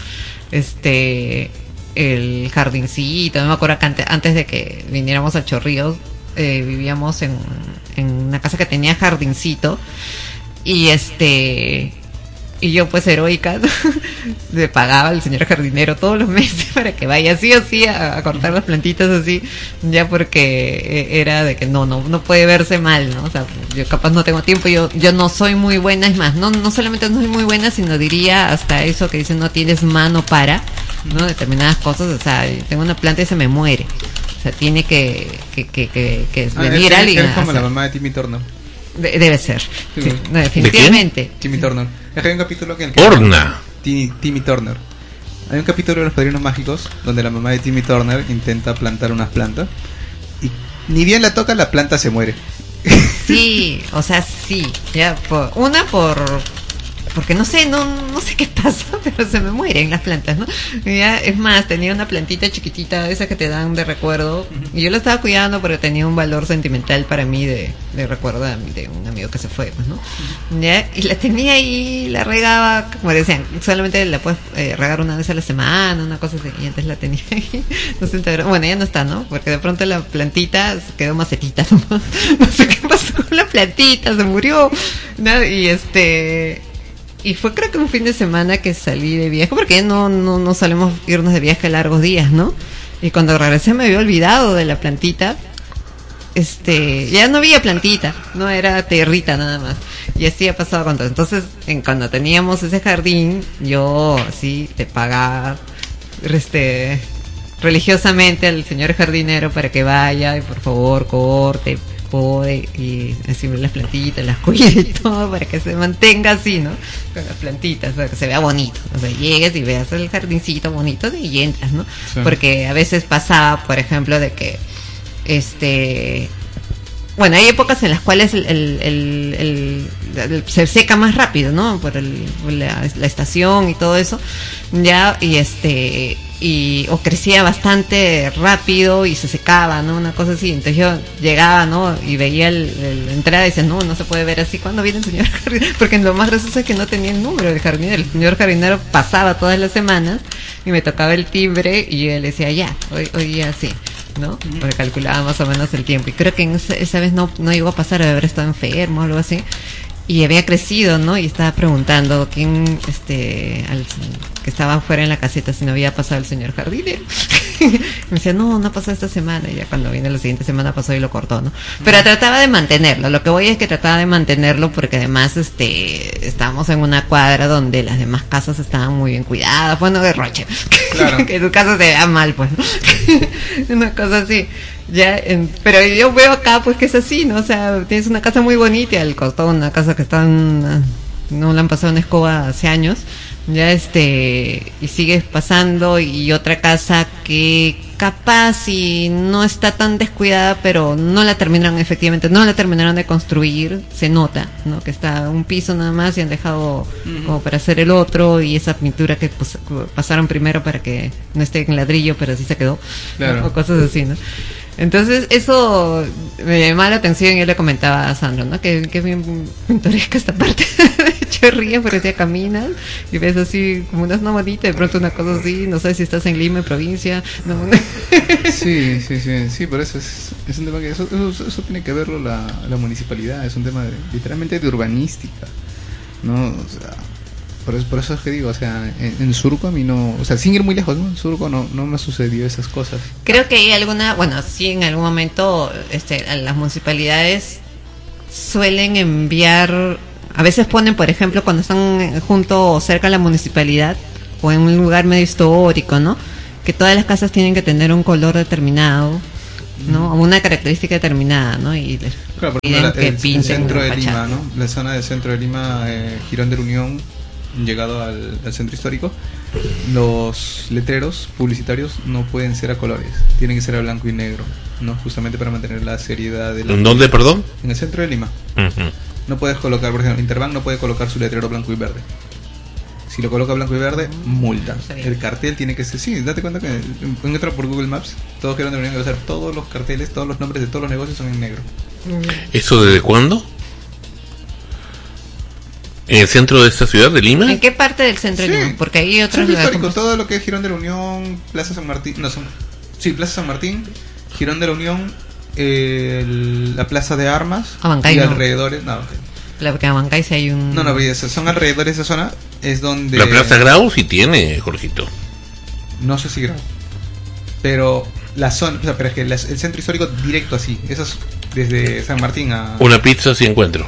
El jardincito, no me acuerdo que antes de que viniéramos a Chorrillos, vivíamos en una casa que tenía jardincito, y y yo pues heroica, ¿no? Le pagaba al señor jardinero todos los meses para que vaya sí o sí a cortar las plantitas así, ya porque era de que no puede verse mal, ¿no? O sea, yo capaz no tengo tiempo, yo no soy muy buena, es más, no solamente no soy muy buena, sino diría hasta eso que dicen no tienes mano para, ¿no? Determinadas cosas, o sea, tengo una planta y se me muere. O sea, tiene que venir alguien. Es como la mamá de Timmy Turner. Debe ser, sí, no, definitivamente. Timmy Turner. Hay un capítulo que Orna. Timmy Turner. Hay un capítulo de Los Padrinos Mágicos donde la mamá de Timmy Turner intenta plantar unas plantas y ni bien la toca, la planta se muere. Sí, o sea, sí, ya porque no sé qué pasa, pero se me mueren las plantas, ¿no? Ya, es más, tenía una plantita chiquitita, esa que te dan de recuerdo, y yo la estaba cuidando porque tenía un valor sentimental para mí de recuerdo de un amigo que se fue, pues, ¿no? Ya, y la tenía ahí, la regaba, como decían, solamente la puedes regar una vez a la semana, una cosa así, y antes la tenía ahí, no sé, bueno, ya no está, ¿no? Porque de pronto la plantita se quedó macetita, ¿no? No sé qué pasó con la plantita, se murió, ¿no? Y fue creo que un fin de semana que salí de viaje, porque no solemos irnos de viaje a largos días, ¿no? Y cuando regresé me había olvidado de la plantita. Ya no había plantita, no era tierrita nada más. Y así ha pasado con todo. Entonces, cuando teníamos ese jardín, yo así le pagaba religiosamente al señor jardinero para que vaya y por favor corte, y encima las plantitas, las cuide y todo para que se mantenga así, ¿no? Con las plantitas, para que se vea bonito. O sea, llegues y veas el jardincito bonito y entras, ¿no? Sí. Porque a veces pasaba, por ejemplo, de que bueno, hay épocas en las cuales se seca más rápido, ¿no? Por la estación y todo eso, ya, o crecía bastante rápido y se secaba, ¿no? Una cosa así. Entonces yo llegaba, ¿no? Y veía la entrada y decía, no se puede ver así. ¿Cuándo viene el señor jardinero? Porque lo más gracioso es que no tenía el número del jardinero. El señor jardinero pasaba todas las semanas y me tocaba el timbre y yo le decía, ya, hoy ya sí, ¿no? Porque calculaba más o menos el tiempo. Y creo que esa vez no llegó a pasar de haber estado enfermo o algo así. Y había crecido, ¿no? Y estaba preguntando quién, que estaba fuera en la caseta, si no había pasado el señor jardinero. Me decía, no pasó esta semana. Y ya cuando viene la siguiente semana pasó y lo cortó, ¿no? Pero trataba de mantenerlo. Lo que voy es que trataba de mantenerlo porque además, estábamos en una cuadra donde las demás casas estaban muy bien cuidadas. Bueno, de Roche. Claro. Que tu casa se vea mal, pues, ¿no? Una cosa así. Ya, pero yo veo acá pues que es así, ¿no? O sea, tienes una casa muy bonita y al costado una casa que no la han pasado en escoba hace años, ya y sigues pasando, y otra casa que capaz y no está tan descuidada, pero no la terminaron de construir, se nota, ¿no? Que está un piso nada más y han dejado como para hacer el otro, y esa pintura que pues, pasaron primero para que no esté en ladrillo, pero así se quedó, claro, ¿no? O cosas así, ¿no? Entonces eso me llamaba la atención y yo le comentaba a Sandro, ¿no? Que bien pintoresca esta parte de Chorrillos, porque ya caminas y ves así como unas nomaditas, de pronto una cosa así, no sé si estás en Lima, en provincia, no. Sí, por eso es un tema que eso tiene que verlo la municipalidad, es un tema literalmente de urbanística, ¿no? O sea, Por eso es que digo, o sea, en Surco a mí no, o sea, sin ir muy lejos, ¿no? En Surco no me sucedió esas cosas. Creo que hay alguna, bueno, sí, en algún momento las municipalidades suelen enviar, a veces ponen, por ejemplo, cuando están junto o cerca a la municipalidad o en un lugar medio histórico, ¿no? Que todas las casas tienen que tener un color determinado, ¿no? Una característica determinada, ¿no? Y les piden que pinten el centro de fachada. Lima, ¿no? La zona del centro de Lima, Jirón de la Unión, llegado al centro histórico, los letreros publicitarios no pueden ser a colores, tienen que ser a blanco y negro, ¿no? Justamente para mantener la seriedad de la... ¿En dónde, perdón? En el centro de Lima. Uh-huh. No puedes colocar, por ejemplo, Interbank no puede colocar su letrero blanco y verde. Si lo coloca blanco y verde, multa. El cartel tiene que ser... Sí, date cuenta que entra por Google Maps, todos quieren reunir, o sea, todos los carteles, todos los nombres de todos los negocios son en negro. ¿Eso desde cuándo? ¿En el centro de esta ciudad de Lima? ¿En qué parte del centro de Lima? Porque hay otros lugares. lugares. Todo lo que es Jirón de la Unión, Plaza San Martín, Plaza San Martín, Jirón de la Unión, la Plaza de Armas Abancay, y no. alrededores. No, porque en Abancay sí hay un... No, son alrededores de esa zona, es donde... La Plaza Grau sí tiene, Jorgito. No sé si Grau. Pero la zona, o sea, pero es que el centro histórico directo así, eso es desde San Martín a... Una pizza si encuentro.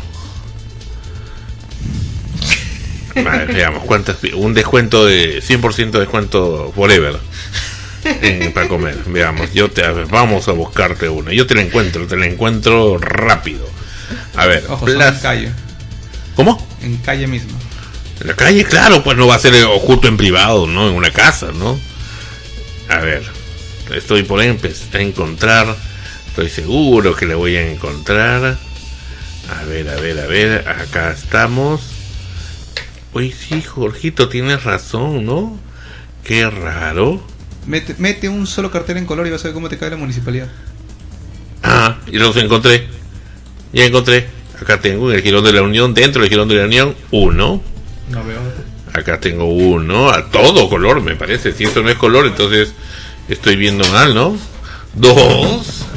Vale, veamos, un descuento de 100% descuento forever para comer. Veamos, vamos a buscarte una. Yo te la encuentro rápido. A ver, ojo, son en calle. ¿Cómo? En calle mismo. En la calle, claro, pues no va a ser oculto en privado, ¿no? En una casa, ¿no? A ver, estoy por empezar a encontrar, estoy seguro que le voy a encontrar. A ver, acá estamos. Oye, sí, Jorgito, tienes razón, ¿no? Qué raro. Mete un solo cartel en color y vas a ver cómo te cae la municipalidad. Ah, y los encontré. Ya encontré. Acá tengo en el Jirón de la Unión, dentro del Jirón de la Unión, uno. No veo. Acá tengo uno, a todo color, me parece. Si eso no es color, entonces estoy viendo mal, ¿no? 2,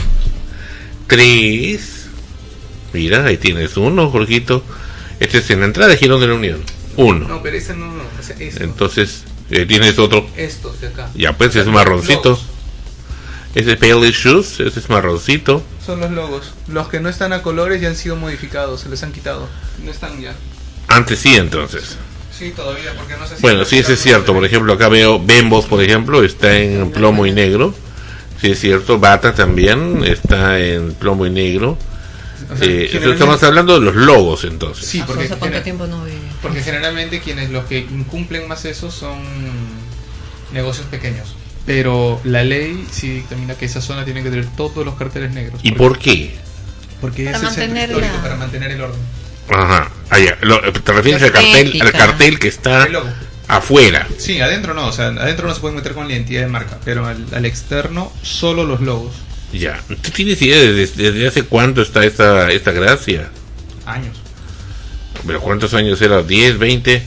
3. Mira, ahí tienes uno, Jorgito. Este es en la entrada de Jirón de la Unión. Uno. No, pero ese no. Entonces, tienes otro. Estos de acá. Ya, pues es marroncito. Logos. Ese es Pale Shoes, ese es marroncito. Son los logos. Los que no están a colores ya han sido modificados, se les han quitado. No están ya. Antes sí, entonces. Sí, todavía, porque no sé si... Bueno, sí, eso es cierto. Por ejemplo, acá veo Bembos, por ejemplo, está en plomo y negro. Sí, es cierto. Bata también está en plomo y negro. O sea, estamos hablando de los logos, entonces. Sí, porque ¿Cuánto tiempo no vi? Porque generalmente los que incumplen más eso son negocios pequeños. Pero la ley sí dictamina que esa zona tiene que tener todos los carteles negros. ¿Y por qué? Porque para es el centro histórico, para mantener el orden. Ajá. ¿Te refieres al cartel que está afuera? Sí, adentro no. O sea, adentro no se puede meter con la identidad de marca. Pero al externo, solo los logos. Ya. ¿Tú tienes idea desde hace cuánto está esta gracia? Años. ¿Pero cuántos años era? ¿10, 20?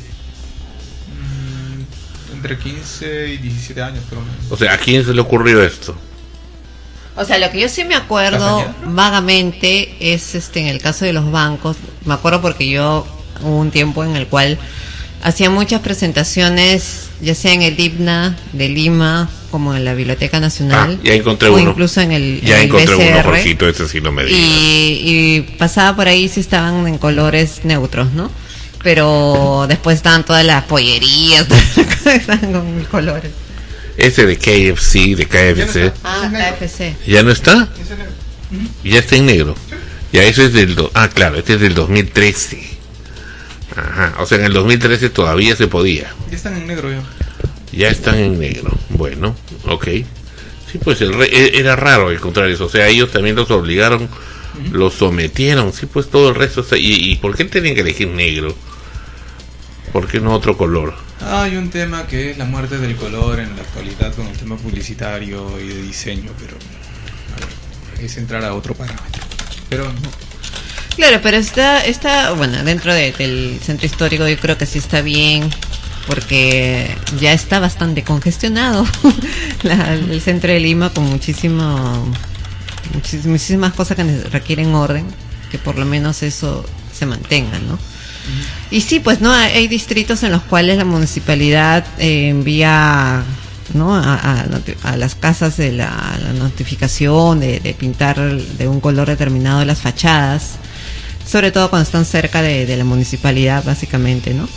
Entre 15 y 17 años, por lo menos. O sea, ¿a quién se le ocurrió esto? O sea, lo que yo sí me acuerdo vagamente es en el caso de los bancos. Me acuerdo porque yo hubo un tiempo en el cual hacía muchas presentaciones, ya sea en el IBNA de Lima, como en la Biblioteca Nacional. Ya encontré o uno. Incluso en el Ya encontré BCR, uno, Jorgito, ese sí no me digas. y pasaba por ahí, sí estaban en colores neutros, ¿no? Pero después estaban todas las pollerías, estaban con colores. Ese de KFC, de KFC. KFC. ¿Ya no está? Ya está en negro. Ya eso es claro, este es del 2013. Ajá, o sea, en el 2013 todavía se podía. Ya están en negro ya. Ya están en negro. Bueno, ok. Sí, pues era raro encontrar eso. O sea, ellos también los obligaron, los sometieron. Sí, pues todo el resto está... ¿Y por qué tenían que elegir negro? ¿Por qué no otro color? Hay un tema que es la muerte del color en la actualidad con el tema publicitario y de diseño, pero es entrar a otro parámetro. Pero no. Claro, pero está bueno, dentro del centro histórico yo creo que sí está bien, porque ya está bastante congestionado el centro de Lima con muchísimas cosas que requieren orden, que por lo menos eso se mantenga, ¿no? Y sí, pues no, hay distritos en los cuales la municipalidad envía, ¿no?, a las casas de la notificación de pintar de un color determinado las fachadas, sobre todo cuando están cerca de la municipalidad, básicamente, ¿no?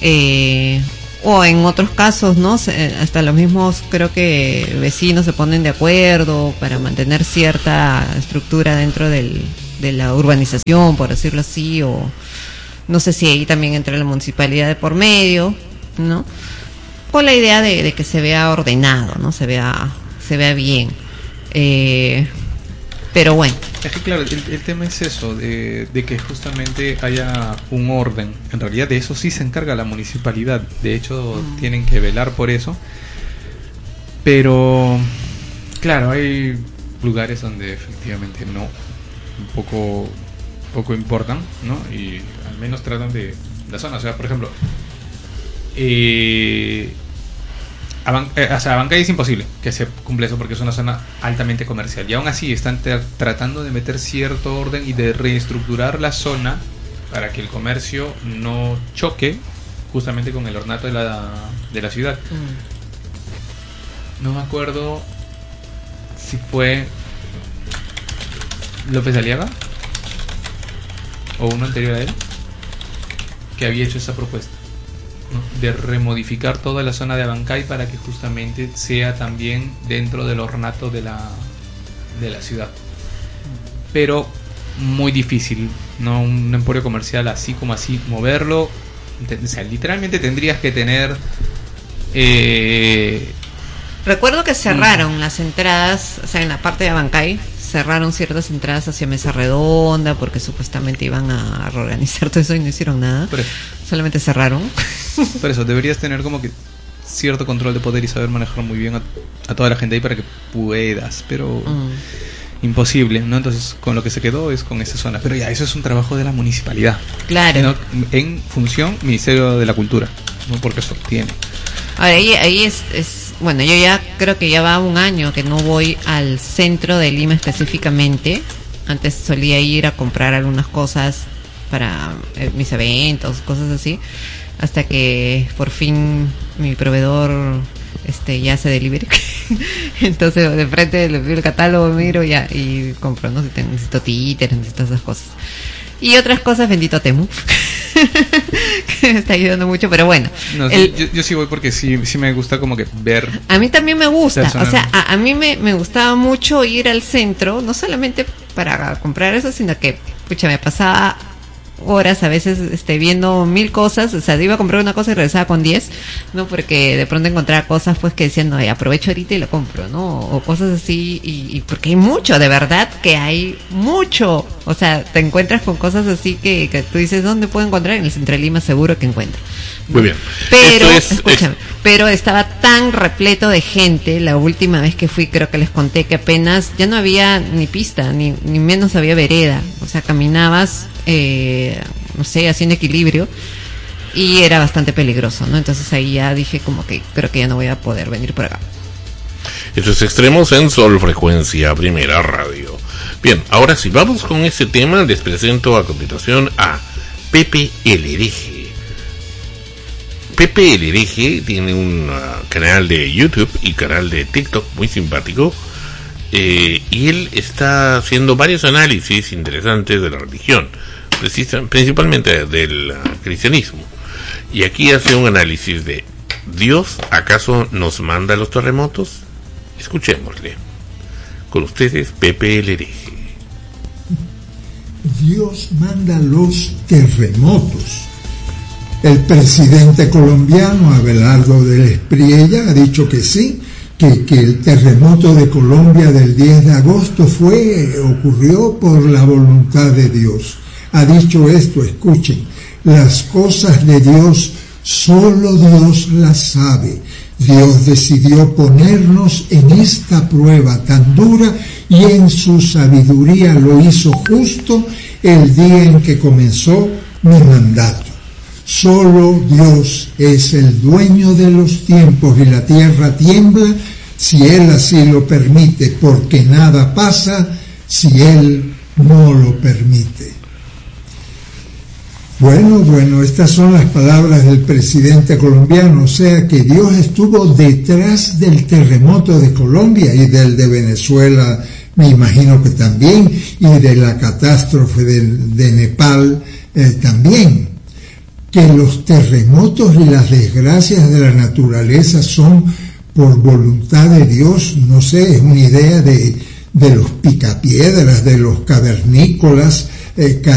O en otros casos, ¿no?, hasta los mismos, creo que vecinos se ponen de acuerdo para mantener cierta estructura dentro de la urbanización, por decirlo así, o no sé si ahí también entra la municipalidad de por medio, ¿no?, con la idea de que se vea ordenado, ¿no?, se vea bien. Pero bueno. Es que claro, el tema es eso, de que justamente haya un orden. En realidad de eso sí se encarga la municipalidad. De hecho, tienen que velar por eso. Pero, claro, hay lugares donde efectivamente no, un poco importan, ¿no? Y al menos tratan de la zona. O sea, por ejemplo, Abancay es imposible que se cumpla eso porque es una zona altamente comercial, y aún así están tratando de meter cierto orden y de reestructurar la zona para que el comercio no choque justamente con el ornato de la ciudad. No me acuerdo si fue López Aliaga o uno anterior a él que había hecho esa propuesta, ¿no?, de remodificar toda la zona de Abancay para que justamente sea también dentro del ornato de la ciudad. Pero muy difícil, ¿no? Un emporio comercial así como así, moverlo, o sea, literalmente tendrías que tener... Recuerdo que cerraron las entradas, o sea, en la parte de Abancay cerraron ciertas entradas hacia Mesa Redonda porque supuestamente iban a reorganizar todo eso y no hicieron nada. Solamente cerraron. Por eso, deberías tener como que cierto control de poder y saber manejar muy bien a toda la gente ahí para que puedas, pero imposible, ¿no? Entonces, con lo que se quedó es con esa zona. Pero ya, eso es un trabajo de la municipalidad. Claro. ¿No? En función Ministerio de la Cultura, ¿no? Porque eso tiene. Ahora, ahí es bueno, yo ya creo que ya va un año que no voy al centro de Lima específicamente. Antes solía ir a comprar algunas cosas para mis eventos, cosas así, hasta que por fin mi proveedor ya hace delivery. Entonces de frente le pido el catálogo, miro ya y compro, no sé, necesito títeres, necesito esas cosas y otras cosas, bendito Temu. Que me está ayudando mucho, pero bueno, no, yo sí voy porque sí me gusta como que ver. A mí también me gusta, o sea, a mí me gustaba mucho ir al centro, no solamente para comprar eso, sino que, pucha, me pasaba horas a veces viendo 1000 cosas, o sea, iba a comprar una cosa y regresaba con 10, ¿no? Porque de pronto encontraba cosas pues que decían, no, aprovecho ahorita y lo compro, ¿no? O cosas así, y porque hay mucho, de verdad que hay mucho, o sea, te encuentras con cosas así que tú dices, ¿dónde puedo encontrar? En el centro de Lima seguro que encuentro. Muy bien. Pero, escúchame, pero estaba tan repleto de gente, la última vez que fui creo que les conté que apenas, ya no había ni pista, ni menos había vereda, o sea, caminabas, no sé, haciendo equilibrio, y era bastante peligroso, ¿no? Entonces ahí ya dije como que creo que ya no voy a poder venir por acá. Estos extremos en Sol Frecuencia Primera Radio. Bien, ahora sí, vamos con este tema. Les presento a continuación a Pepe el Hereje. Pepe el Hereje tiene un canal de YouTube y canal de TikTok muy simpático, y él está haciendo varios análisis interesantes de la religión, principalmente del cristianismo, y aquí hace un análisis de ¿Dios acaso nos manda los terremotos? Escuchémosle. Con ustedes, Pepe el Hereje. Dios manda los terremotos. El presidente colombiano Abelardo del Espriella ha dicho que sí, que el terremoto de Colombia del 10 de agosto ocurrió por la voluntad de Dios. Ha dicho esto, escuchen, las cosas de Dios solo Dios las sabe. Dios decidió ponernos en esta prueba tan dura y en su sabiduría lo hizo justo el día en que comenzó mi mandato. Solo Dios es el dueño de los tiempos y la tierra tiembla si Él así lo permite, porque nada pasa si Él no lo permite. Bueno, estas son las palabras del presidente colombiano, o sea que Dios estuvo detrás del terremoto de Colombia y del de Venezuela, me imagino que también, y de la catástrofe de Nepal también. Que los terremotos y las desgracias de la naturaleza son por voluntad de Dios, no sé, es una idea de los picapiedras, de los cavernícolas,